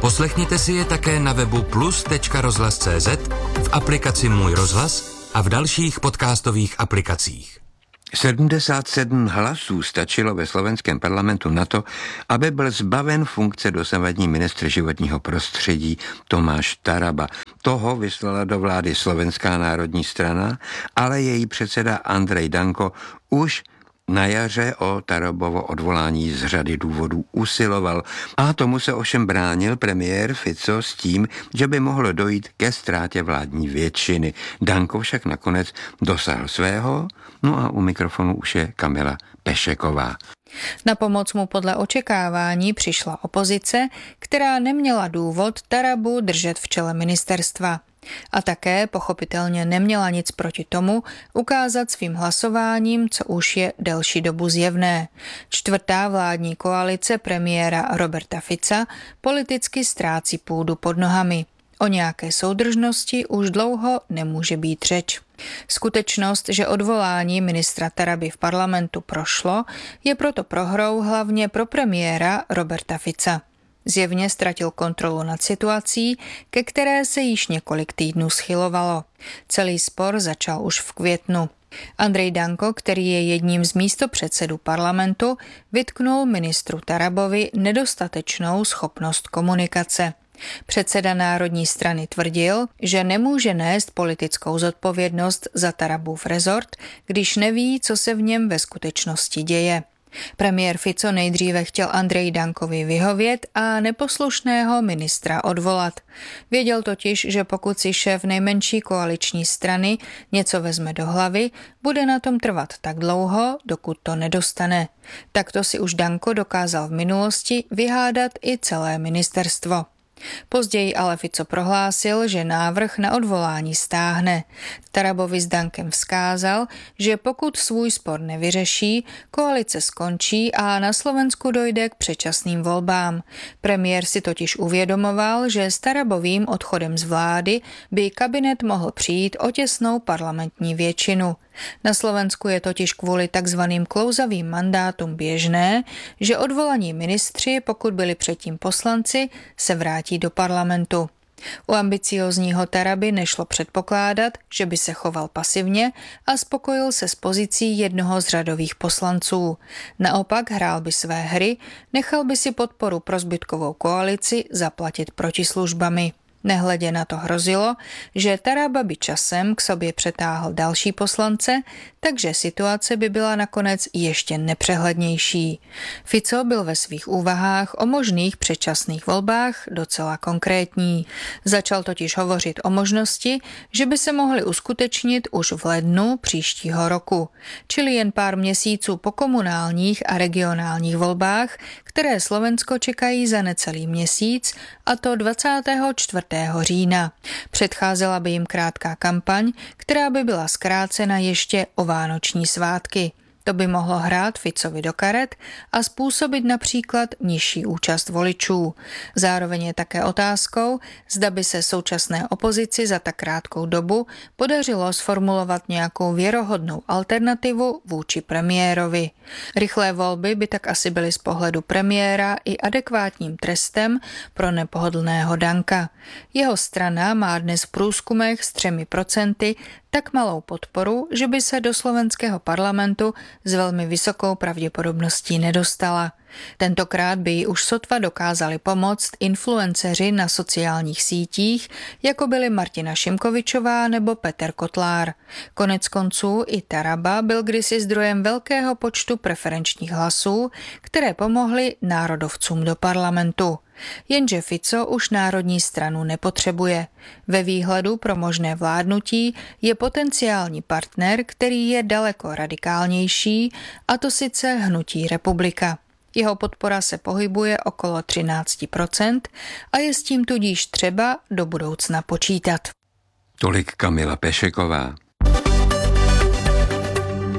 Poslechněte si je také na webu plus tečka rozhlas tečka cé zet, v aplikaci Můj rozhlas a v dalších podcastových aplikacích. sedmdesát sedm hlasů stačilo ve slovenském parlamentu na to, aby byl zbaven funkce dosavadní ministr životního prostředí Tomáš Taraba. Toho vyslala do vlády Slovenská národní strana, ale její předseda Andrej Danko už na jaře o Tarabovo odvolání z řady důvodů usiloval a tomu se ovšem bránil premiér Fico s tím, že by mohlo dojít ke ztrátě vládní většiny. Danko však nakonec dosáhl svého, no a u mikrofonu už je Kamila Pešeková. Na pomoc mu podle očekávání přišla opozice, která neměla důvod Tarabu držet v čele ministerstva. A také pochopitelně neměla nic proti tomu ukázat svým hlasováním, co už je delší dobu zjevné. Čtvrtá vládní koalice premiéra Roberta Fica politicky ztrácí půdu pod nohami. O nějaké soudržnosti už dlouho nemůže být řeč. Skutečnost, že odvolání ministra Taraby v parlamentu prošlo, je proto prohrou hlavně pro premiéra Roberta Fica. Zjevně ztratil kontrolu nad situací, ke které se již několik týdnů schylovalo. Celý spor začal už v květnu. Andrej Danko, který je jedním z místopředsedů parlamentu, vytknul ministru Tarabovi nedostatečnou schopnost komunikace. Předseda Národní strany tvrdil, že nemůže nést politickou zodpovědnost za Tarabův rezort, když neví, co se v něm ve skutečnosti děje. Premiér Fico nejdříve chtěl Andreji Dankovi vyhovět a neposlušného ministra odvolat. Věděl totiž, že pokud si šéf nejmenší koaliční strany něco vezme do hlavy, bude na tom trvat tak dlouho, dokud to nedostane. Takto si už Danko dokázal v minulosti vyhádat i celé ministerstvo. Později ale Fico prohlásil, že návrh na odvolání stáhne. Tarabovi s Dankem vzkázal, že pokud svůj spor nevyřeší, koalice skončí a na Slovensku dojde k předčasným volbám. Premiér si totiž uvědomoval, že s Tarabovým odchodem z vlády by kabinet mohl přijít o těsnou parlamentní většinu. Na Slovensku je totiž kvůli takzvaným klouzavým mandátům běžné, že odvolaní ministři, pokud byli předtím poslanci, se vrátí do parlamentu. U ambiciózního Taraby nešlo předpokládat, že by se choval pasivně a spokojil se s pozicí jednoho z řadových poslanců. Naopak hrál by své hry, nechal by si podporu pro zbytkovou koalici zaplatit protislužbami. Nehledě na to hrozilo, že Taraba by časem k sobě přetáhl další poslance, takže situace by byla nakonec ještě nepřehlednější. Fico byl ve svých úvahách o možných předčasných volbách docela konkrétní. Začal totiž hovořit o možnosti, že by se mohly uskutečnit už v lednu příštího roku, čili jen pár měsíců po komunálních a regionálních volbách, které Slovensko čekají za necelý měsíc, a to dvacátého čtvrtého října. Předcházela by jim krátká kampaň, která by byla zkrácena ještě o vánoční svátky. To by mohlo hrát Ficovi do karet a způsobit například nižší účast voličů. Zároveň je také otázkou, zda by se současné opozici za tak krátkou dobu podařilo sformulovat nějakou věrohodnou alternativu vůči premiérovi. Rychlé volby by tak asi byly z pohledu premiéra i adekvátním trestem pro nepohodlného Danka. Jeho strana má dnes v průzkumech s třemi procenty tak malou podporu, že by se do slovenského parlamentu s velmi vysokou pravděpodobností nedostala. Tentokrát by ji už sotva dokázali pomoct influenceři na sociálních sítích, jako byli Martina Šimkovičová nebo Peter Kotlár. Konec konců i Taraba byl kdysi zdrojem velkého počtu preferenčních hlasů, které pomohly národovcům do parlamentu. Jenže Fico už národní stranu nepotřebuje. Ve výhledu pro možné vládnutí je potenciální partner, který je daleko radikálnější, a to sice hnutí Republika. Jeho podpora se pohybuje okolo třináct procent a je s tím tudíž třeba do budoucna počítat. Tolik Kamila Pešeková.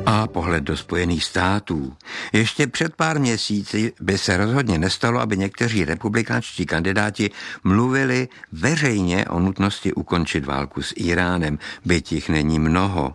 A pohled do Spojených států. Ještě před pár měsíci by se rozhodně nestalo, aby někteří republikánští kandidáti mluvili veřejně o nutnosti ukončit válku s Iránem, byť jich není mnoho.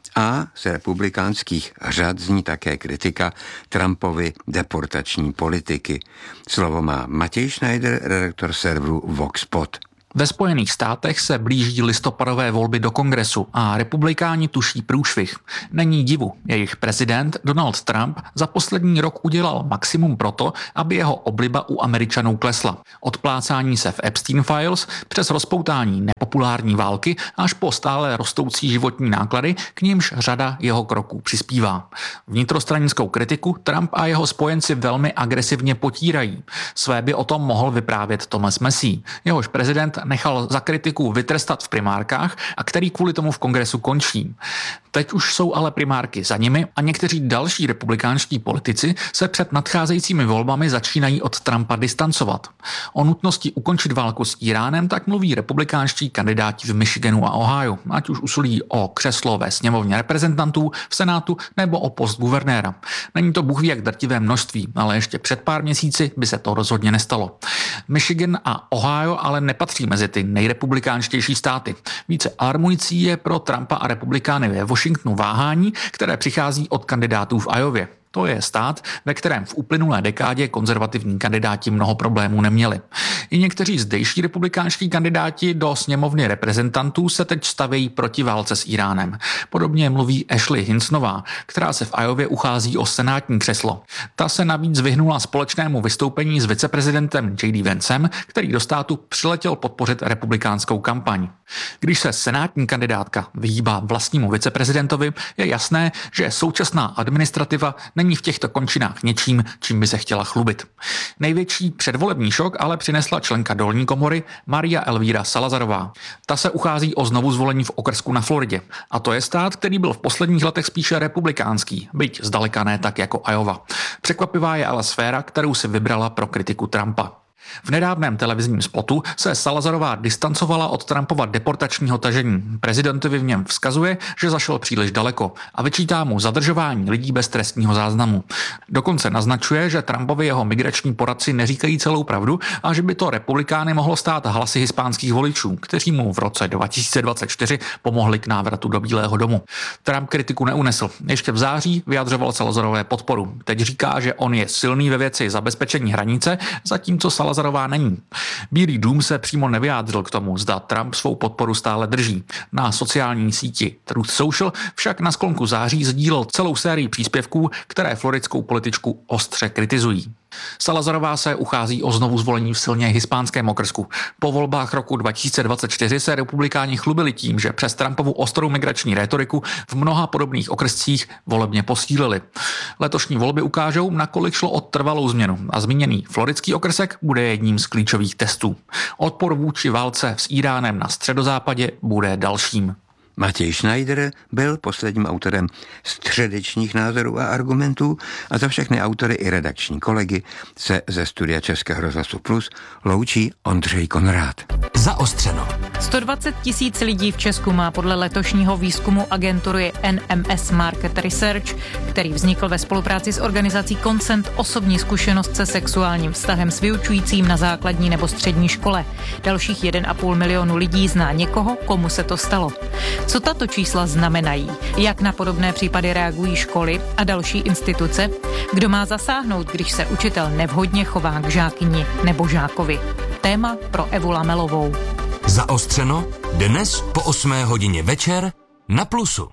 A z republikánských řad zní také kritika Trumpovy deportační politiky. Slovo má Matěj Schneider, redaktor serveru VoxPod. Ve Spojených státech se blíží listopadové volby do kongresu a republikáni tuší průšvih. Není divu, jejich prezident Donald Trump za poslední rok udělal maximum proto, aby jeho obliba u Američanů klesla. Od plácání se v Epstein Files přes rozpoutání nepopulární války až po stále rostoucí životní náklady, k nímž řada jeho kroků přispívá. Vnitrostranickou kritiku Trump a jeho spojenci velmi agresivně potírají. Své by o tom mohl vyprávět Thomas Massie, jehož prezident nechal za kritiku vytrestat v primárkách a který kvůli tomu v kongresu končí. Teď už jsou ale primárky za nimi a někteří další republikánští politici se před nadcházejícími volbami začínají od Trumpa distancovat. O nutnosti ukončit válku s Iránem tak mluví republikánští kandidáti v Michiganu a Ohio, ať už usilují o křeslo ve sněmovně reprezentantů, v Senátu nebo o post guvernéra. Není to bůh ví jak drtivé množství, ale ještě před pár měsíci by se to rozhodně nestalo. Michigan a Ohio ale nepatří mezi ty nejrepublikánštější státy. Více alarmující je pro Trumpa a republikány ve Washingtonu váhání, které přichází od kandidátů v Iově. To je stát, ve kterém v uplynulé dekádě konzervativní kandidáti mnoho problémů neměli. I někteří zdejší republikánští kandidáti do sněmovny reprezentantů se teď stavějí proti válce s Iránem. Podobně mluví Ashley Hinsonová, která se v Iově uchází o senátní křeslo. Ta se navíc vyhnula společnému vystoupení s viceprezidentem J D Vancem, který do státu přiletěl podpořit republikánskou kampaň. Když se senátní kandidátka vyhýbá vlastnímu viceprezidentovi, je jasné, že současná administrativa není v těchto končinách něčím, čím by se chtěla chlubit. Největší předvolební šok ale přinesla členka dolní komory Maria Elvíra Salazarová. Ta se uchází o znovu zvolení v okrsku na Floridě. A to je stát, který byl v posledních letech spíše republikánský, byť zdaleka ne tak jako Iowa. Překvapivá je ale sféra, kterou si vybrala pro kritiku Trumpa. V nedávném televizním spotu se Salazarová distancovala od Trumpova deportačního tažení. Prezidentovi v něm vzkazuje, že zašel příliš daleko a vyčítá mu zadržování lidí bez trestního záznamu. Dokonce naznačuje, že Trumpovi jeho migrační poradci neříkají celou pravdu a že by to republikány mohlo stát hlasy hispánských voličů, kteří mu v roce dva tisíce dvacet čtyři pomohli k návratu do Bílého domu. Trump kritiku neunesl. Ještě v září vyjadřoval Salazarové podporu. Teď říká, že on je silný ve věci zabezpečení hranice, zatímco Salazarová není. Bílý dům se přímo nevyjádřil k tomu, zda Trump svou podporu stále drží. Na sociální síti Truth Social však na sklonku září sdílel celou sérii příspěvků, které floridskou političku ostře kritizují. Salazarová se uchází o znovu zvolení v silně hispánském okrsku. Po volbách roku dva tisíce dvacet čtyři se republikáni chlubili tím, že přes Trumpovu ostrou migrační rétoriku v mnoha podobných okrscích volebně posílili. Letošní volby ukážou, nakolik šlo o trvalou změnu a zmíněný floridský okrsek bude jedním z klíčových testů. Odpor vůči válce s Iránem na středozápadě bude dalším. Matěj Schneider byl posledním autorem středečních názorů a argumentů a za všechny autory i redakční kolegy se ze studia Českého rozhlasu Plus loučí Ondřej Konrád. Zaostřeno. sto dvacet tisíc lidí v Česku má podle letošního výzkumu agentury N M S Market Research, který vznikl ve spolupráci s organizací Consent, osobní zkušenost se sexuálním vztahem s vyučujícím na základní nebo střední škole. Dalších jeden a půl milionu lidí zná někoho, komu se to stalo. Co tato čísla znamenají? Jak na podobné případy reagují školy a další instituce? Kdo má zasáhnout, když se učitel nevhodně chová k žákyni nebo žákovi? Téma pro Evu Lamelovou. Zaostřeno dnes po osmé hodině večer na Plusu.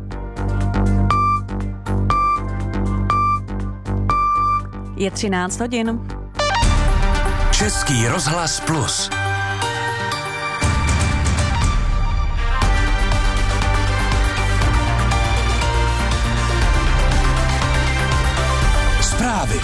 Je třináct hodin. Český rozhlas Plus. Zprávy.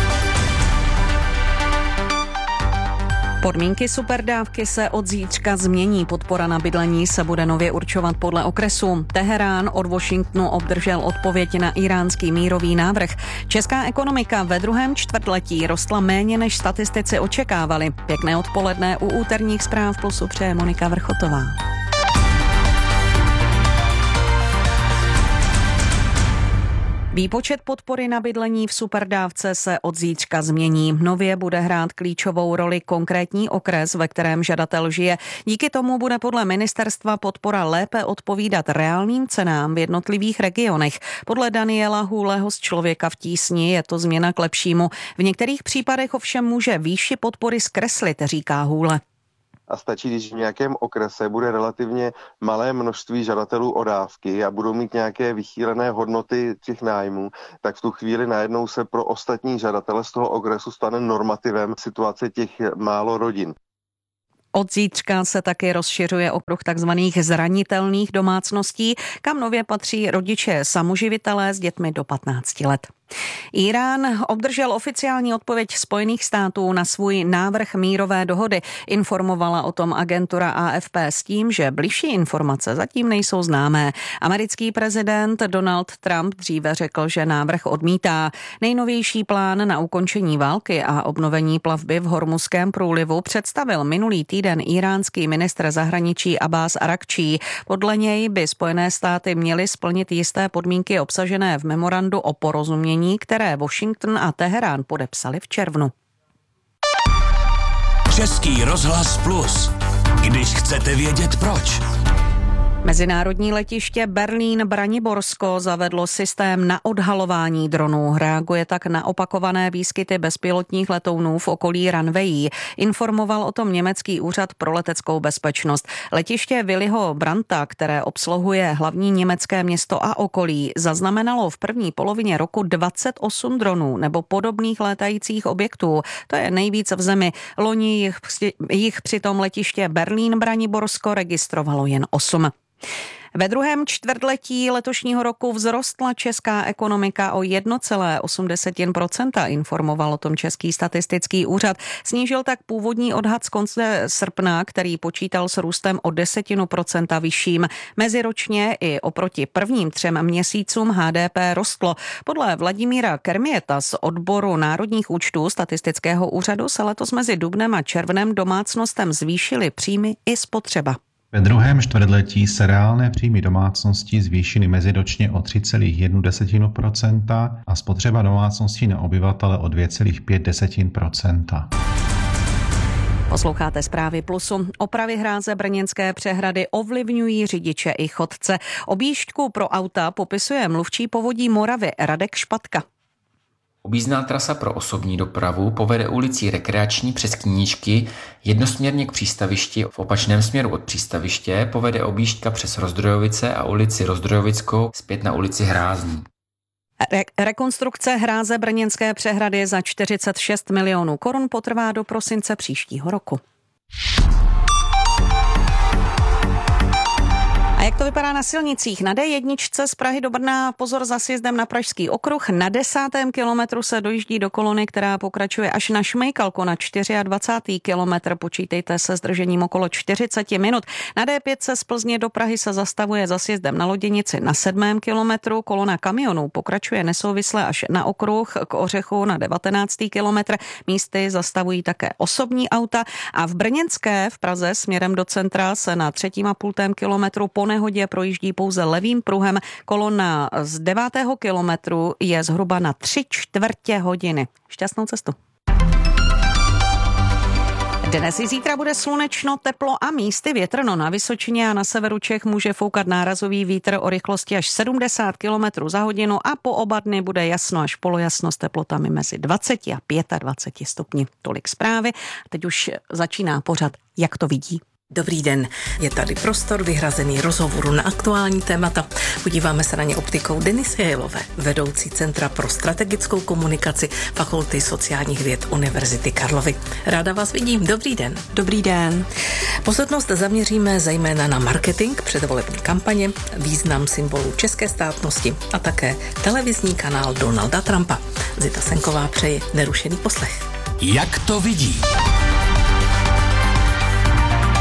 Podmínky superdávky se od zítřka změní. Podpora na bydlení se bude nově určovat podle okresu. Teherán od Washingtonu obdržel odpověď na iránský mírový návrh. Česká ekonomika ve druhém čtvrtletí rostla méně, než statistici očekávali. Pěkné odpoledne u úterních zpráv Plusu přeje Monika Vrchotová. Výpočet podpory na bydlení v superdávce se od zítřka změní. Nově bude hrát klíčovou roli konkrétní okres, ve kterém žadatel žije. Díky tomu bude podle ministerstva podpora lépe odpovídat reálným cenám v jednotlivých regionech. Podle Daniela Hůleho z Člověka v tísni je to změna k lepšímu. V některých případech ovšem může výši podpory zkreslit, říká Hůle. A stačí, když v nějakém okrese bude relativně malé množství žadatelů o dávky a budou mít nějaké vychýlené hodnoty těch nájmů, tak v tu chvíli najednou se pro ostatní žadatele z toho okresu stane normativem situace těch málo rodin. Od zítřka se taky rozšiřuje okruh takzvaných zranitelných domácností, kam nově patří rodiče samoživitelé s dětmi do patnácti let. Irán obdržel oficiální odpověď Spojených států na svůj návrh mírové dohody. Informovala o tom agentura A F P s tím, že bližší informace zatím nejsou známé. Americký prezident Donald Trump dříve řekl, že návrh odmítá. Nejnovější plán na ukončení války a obnovení plavby v Hormuzském průlivu představil minulý týden iránský ministr zahraničí Abbas Arakčí. Podle něj by Spojené státy měly splnit jisté podmínky obsažené v memorandu o porozumění, které Washington a Teherán podepsali v červnu. Český rozhlas Plus. Když chcete vědět proč. Mezinárodní letiště Berlín-Braniborsko zavedlo systém na odhalování dronů. Reaguje tak na opakované výskyty bezpilotních letounů v okolí runwayí. Informoval o tom německý úřad pro leteckou bezpečnost. Letiště Williho Brandta, které obsluhuje hlavní německé město a okolí, zaznamenalo v první polovině roku dvacet osm dronů nebo podobných létajících objektů. To je nejvíc v zemi. Loni jich, jich přitom letiště Berlín-Braniborsko registrovalo jen osm. Ve druhém čtvrtletí letošního roku vzrostla česká ekonomika o jedna celá osm procenta, informoval o tom Český statistický úřad. Snížil tak původní odhad z konce srpna, který počítal s růstem o desetinu procenta vyšším. Meziročně i oproti prvním třem měsícům H D P rostlo. Podle Vladimíra Kermieta z odboru národních účtů statistického úřadu se letos mezi dubnem a červnem domácnostem zvýšily příjmy i spotřeba. Ve druhém čtvrtletí se reálné příjmy domácností zvýšily meziročně o tři celá jedna procenta a spotřeba domácností na obyvatele o dvě celá pět procenta. Posloucháte zprávy Plusu. Opravy hráze brněnské přehrady ovlivňují řidiče i chodce. Objížďku pro auta popisuje mluvčí Povodí Moravy Radek Špatka. Objízdná trasa pro osobní dopravu povede ulicí Rekreační přes Knížky jednosměrně k přístavišti. V opačném směru od přístaviště povede objížďka přes Rozdrojovice a ulici Rozdrojovickou zpět na ulici Hrázní. Re- rekonstrukce hráze brněnské přehrady za čtyřicet šest milionů korun potrvá do prosince příštího roku. A jak to vypadá na silnicích? Na D jedna z Prahy do Brna pozor za sjezdem na Pražský okruh. Na desátém kilometru se dojíždí do kolony, která pokračuje až na Šmejkalko na dvacátém čtvrtém kilometr. Počítejte se zdržením okolo čtyřicet minut. Na D pět z Plzně do Prahy se zastavuje za sjezdem na Loděnici na sedmém kilometru. Kolona kamionů pokračuje nesouvisle až na okruh k Ořechu na devatenáctém kilometr. Místy zastavují také osobní auta. A v Brněnské v Praze směrem do centra se na třetím a půltém kilometru po nehodě projíždí pouze levým pruhem. Kolona z devátého kilometru je zhruba na tři čtvrtě hodiny. Šťastnou cestu. Dnes i zítra bude slunečno, teplo a místy větrno. Na Vysočině a na severu Čech může foukat nárazový vítr o rychlosti až sedmdesát kilometrů za hodinu a po oba dny bude jasno až polojasno s teplotami mezi dvacet a dvacet pět stupni. Tolik zprávy. Teď už začíná pořad Jak to vidí. Dobrý den, je tady prostor vyhrazený rozhovoru na aktuální témata. Podíváme se na ně optikou Denisy Jejlové, vedoucí Centra pro strategickou komunikaci Fakulty sociálních věd Univerzity Karlovy. Ráda vás vidím, dobrý den. Dobrý den. Pozornost zaměříme zejména na marketing předvolební kampaně, význam symbolů české státnosti a také televizní kanál Donalda Trumpa. Zita Senková přeje nerušený poslech. Jak to vidí?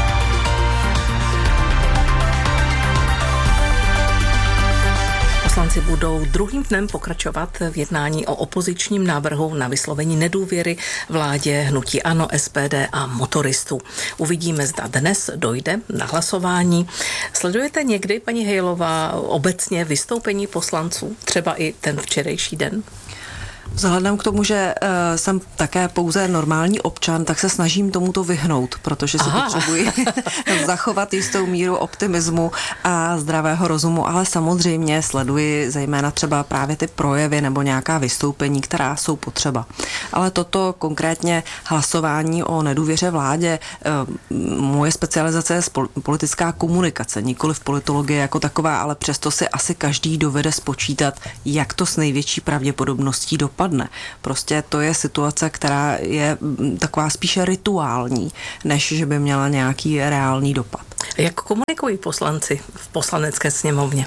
Poslanci poslanci budou druhým dnem pokračovat v jednání o opozičním návrhu na vyslovení nedůvěry vládě hnutí ANO, S P D a motoristů. Uvidíme, zda dnes dojde na hlasování. Sledujete někdy, paní Hejlová, obecně vystoupení poslanců, třeba i ten včerejší den? Vzhledem k tomu, že uh, jsem také pouze normální občan, tak se snažím tomuto vyhnout, protože si Aha. potřebuji zachovat jistou míru optimismu a zdravého rozumu, ale samozřejmě sleduji zejména třeba právě ty projevy nebo nějaká vystoupení, která jsou potřeba. Ale toto konkrétně hlasování o nedůvěře vládě, uh, moje specializace je politická komunikace, nikoli v politologie jako taková, ale přesto si asi každý dovede spočítat, jak to s největší pravděpodobností dopadne. Prostě to je situace, která je taková spíše rituální, než že by měla nějaký reálný dopad. Jak komunikují poslanci v poslanecké sněmovně?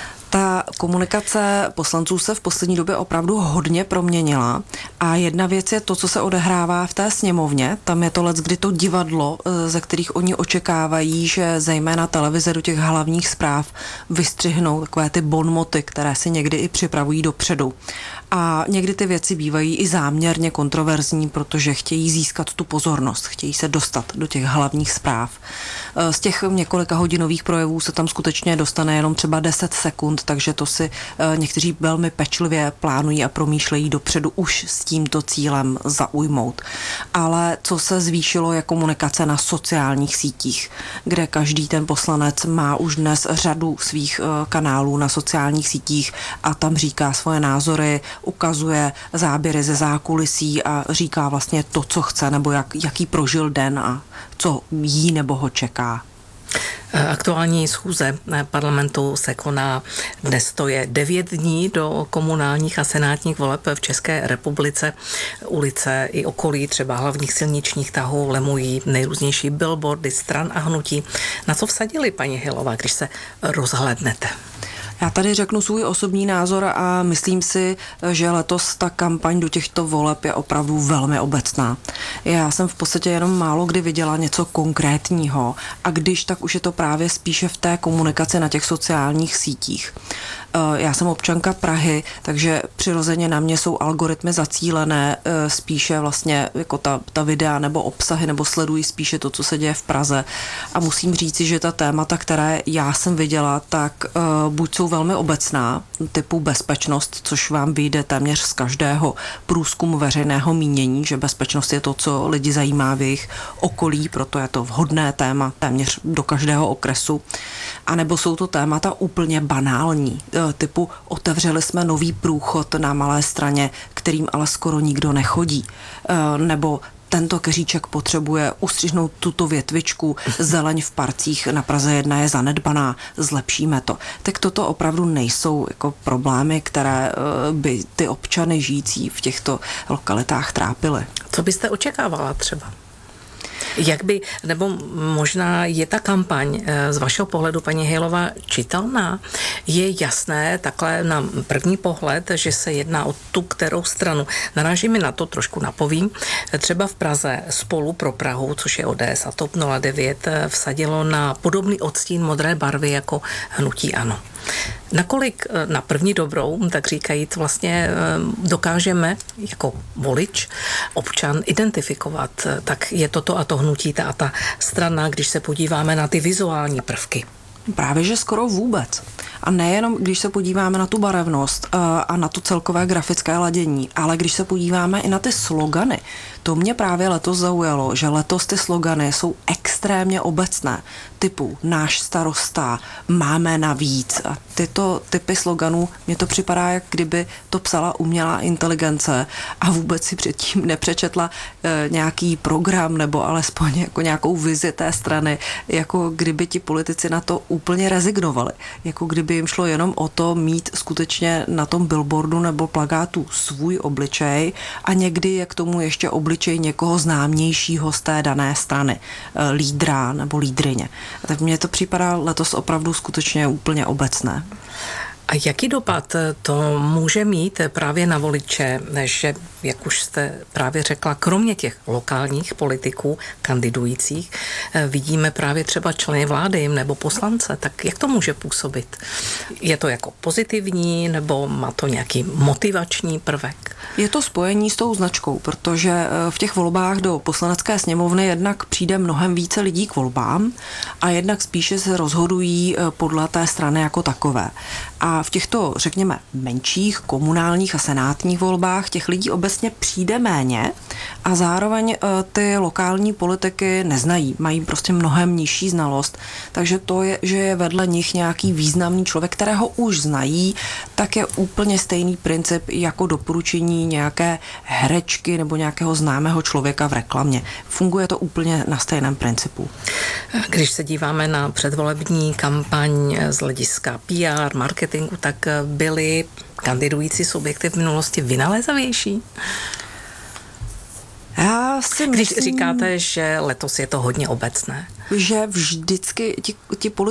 Ta komunikace poslanců se v poslední době opravdu hodně proměnila a jedna věc je to, co se odehrává v té sněmovně. Tam je to leckdy to divadlo, ze kterých oni očekávají, že zejména televize do těch hlavních zpráv vystřihnou takové ty bonmoty, které si někdy i připravují dopředu. A někdy ty věci bývají i záměrně kontroverzní, protože chtějí získat tu pozornost, chtějí se dostat do těch hlavních zpráv. Z těch několika hodinových projevů se tam skutečně dostane jenom třeba deset sekund, takže to si někteří velmi pečlivě plánují a promýšlejí dopředu už s tímto cílem zaujmout. Ale co se zvýšilo, je komunikace na sociálních sítích, kde každý ten poslanec má už dnes řadu svých kanálů na sociálních sítích a tam říká svoje názory, ukazuje záběry ze zákulisí a říká vlastně to, co chce, nebo jak, jaký prožil den a co jí nebo ho čeká. Aktuální schůze parlamentu se koná dnes, to je devět dní do komunálních a senátních voleb v České republice. Ulice i okolí třeba hlavních silničních tahů lemují nejrůznější billboardy stran a hnutí. Na co vsadili, paní Hilová, když se rozhlédnete? Já tady řeknu svůj osobní názor a myslím si, že letos ta kampaň do těchto voleb je opravdu velmi obecná. Já jsem v podstatě jenom málo kdy viděla něco konkrétního a když, tak už je to právě spíše v té komunikaci na těch sociálních sítích. Já jsem občanka Prahy, takže přirozeně na mě jsou algoritmy zacílené spíše vlastně jako ta, ta videa nebo obsahy, nebo sledují spíše to, co se děje v Praze. A musím říci, že ta témata, které já jsem viděla, tak buď jsou velmi obecná, typu bezpečnost, což vám vyjde téměř z každého průzkumu veřejného mínění, že bezpečnost je to, co lidi zajímá v jejich okolí, proto je to vhodné téma téměř do každého okresu. A nebo jsou to témata úplně banální, typu otevřeli jsme nový průchod na Malé Straně, kterým ale skoro nikdo nechodí, nebo tento keříček potřebuje ustřihnout tuto větvičku, zeleň v parcích na Praze jedna je zanedbaná, zlepšíme to. Tak toto opravdu nejsou jako problémy, které by ty občany žijící v těchto lokalitách trápily. Co byste očekávala třeba? Jak by, nebo možná je ta kampaň z vašeho pohledu, paní Hejlová, čitelná? Je jasné takhle na první pohled, že se jedná o tu kterou stranu. Naráží mi na to, trošku napovím. Třeba v Praze Spolu pro Prahu, což je O D S a TOP nula devět, vsadilo na podobný odstín modré barvy jako hnutí ANO. Nakolik na první dobrou, tak říkajíc, vlastně dokážeme jako volič, občan identifikovat, tak je toto a to hnutí, ta a ta strana, když se podíváme na ty vizuální prvky? Právě, že skoro vůbec. A nejenom, když se podíváme na tu barevnost a na to celkové grafické ladění, ale když se podíváme i na ty slogany. To mě právě letos zaujalo, že letos ty slogany jsou extrémně obecné. Typu náš starosta, máme navíc. A tyto typy sloganů, mně to připadá, jak kdyby to psala umělá inteligence a vůbec si předtím nepřečetla e, nějaký program nebo alespoň jako nějakou vizi té strany, jako kdyby ti politici na to úplně rezignovali. Jako kdyby jim šlo jenom o to mít skutečně na tom billboardu nebo plakátu svůj obličej a někdy je k tomu ještě obličej někoho známějšího z té dané strany, e, lídra nebo lídryně. Tak mně to připadá letos opravdu skutečně úplně obecné. A jaký dopad to může mít právě na voliče, že, jak už jste právě řekla, kromě těch lokálních politiků kandidujících, vidíme právě třeba členy vlády nebo poslance, tak jak to může působit? Je to jako pozitivní nebo má to nějaký motivační prvek? Je to spojení s tou značkou, protože v těch volbách do poslanecké sněmovny jednak přijde mnohem více lidí k volbám a jednak spíše se rozhodují podle té strany jako takové. A v těchto, řekněme, menších komunálních a senátních volbách těch lidí obecně přijde méně a zároveň ty lokální politiky neznají, mají prostě mnohem nižší znalost, takže to je, že je vedle nich nějaký významný člověk, kterého už znají, tak je úplně stejný princip jako doporučení nějaké herečky nebo nějakého známého člověka v reklamě. Funguje to úplně na stejném principu. Když se díváme na předvolební kampaň z hlediska P R, marketingu, tak byly kandidující subjekty v minulosti vynalézavější? Já si Když myslím, říkáte, že letos je to hodně obecné. Že vždycky ti, ti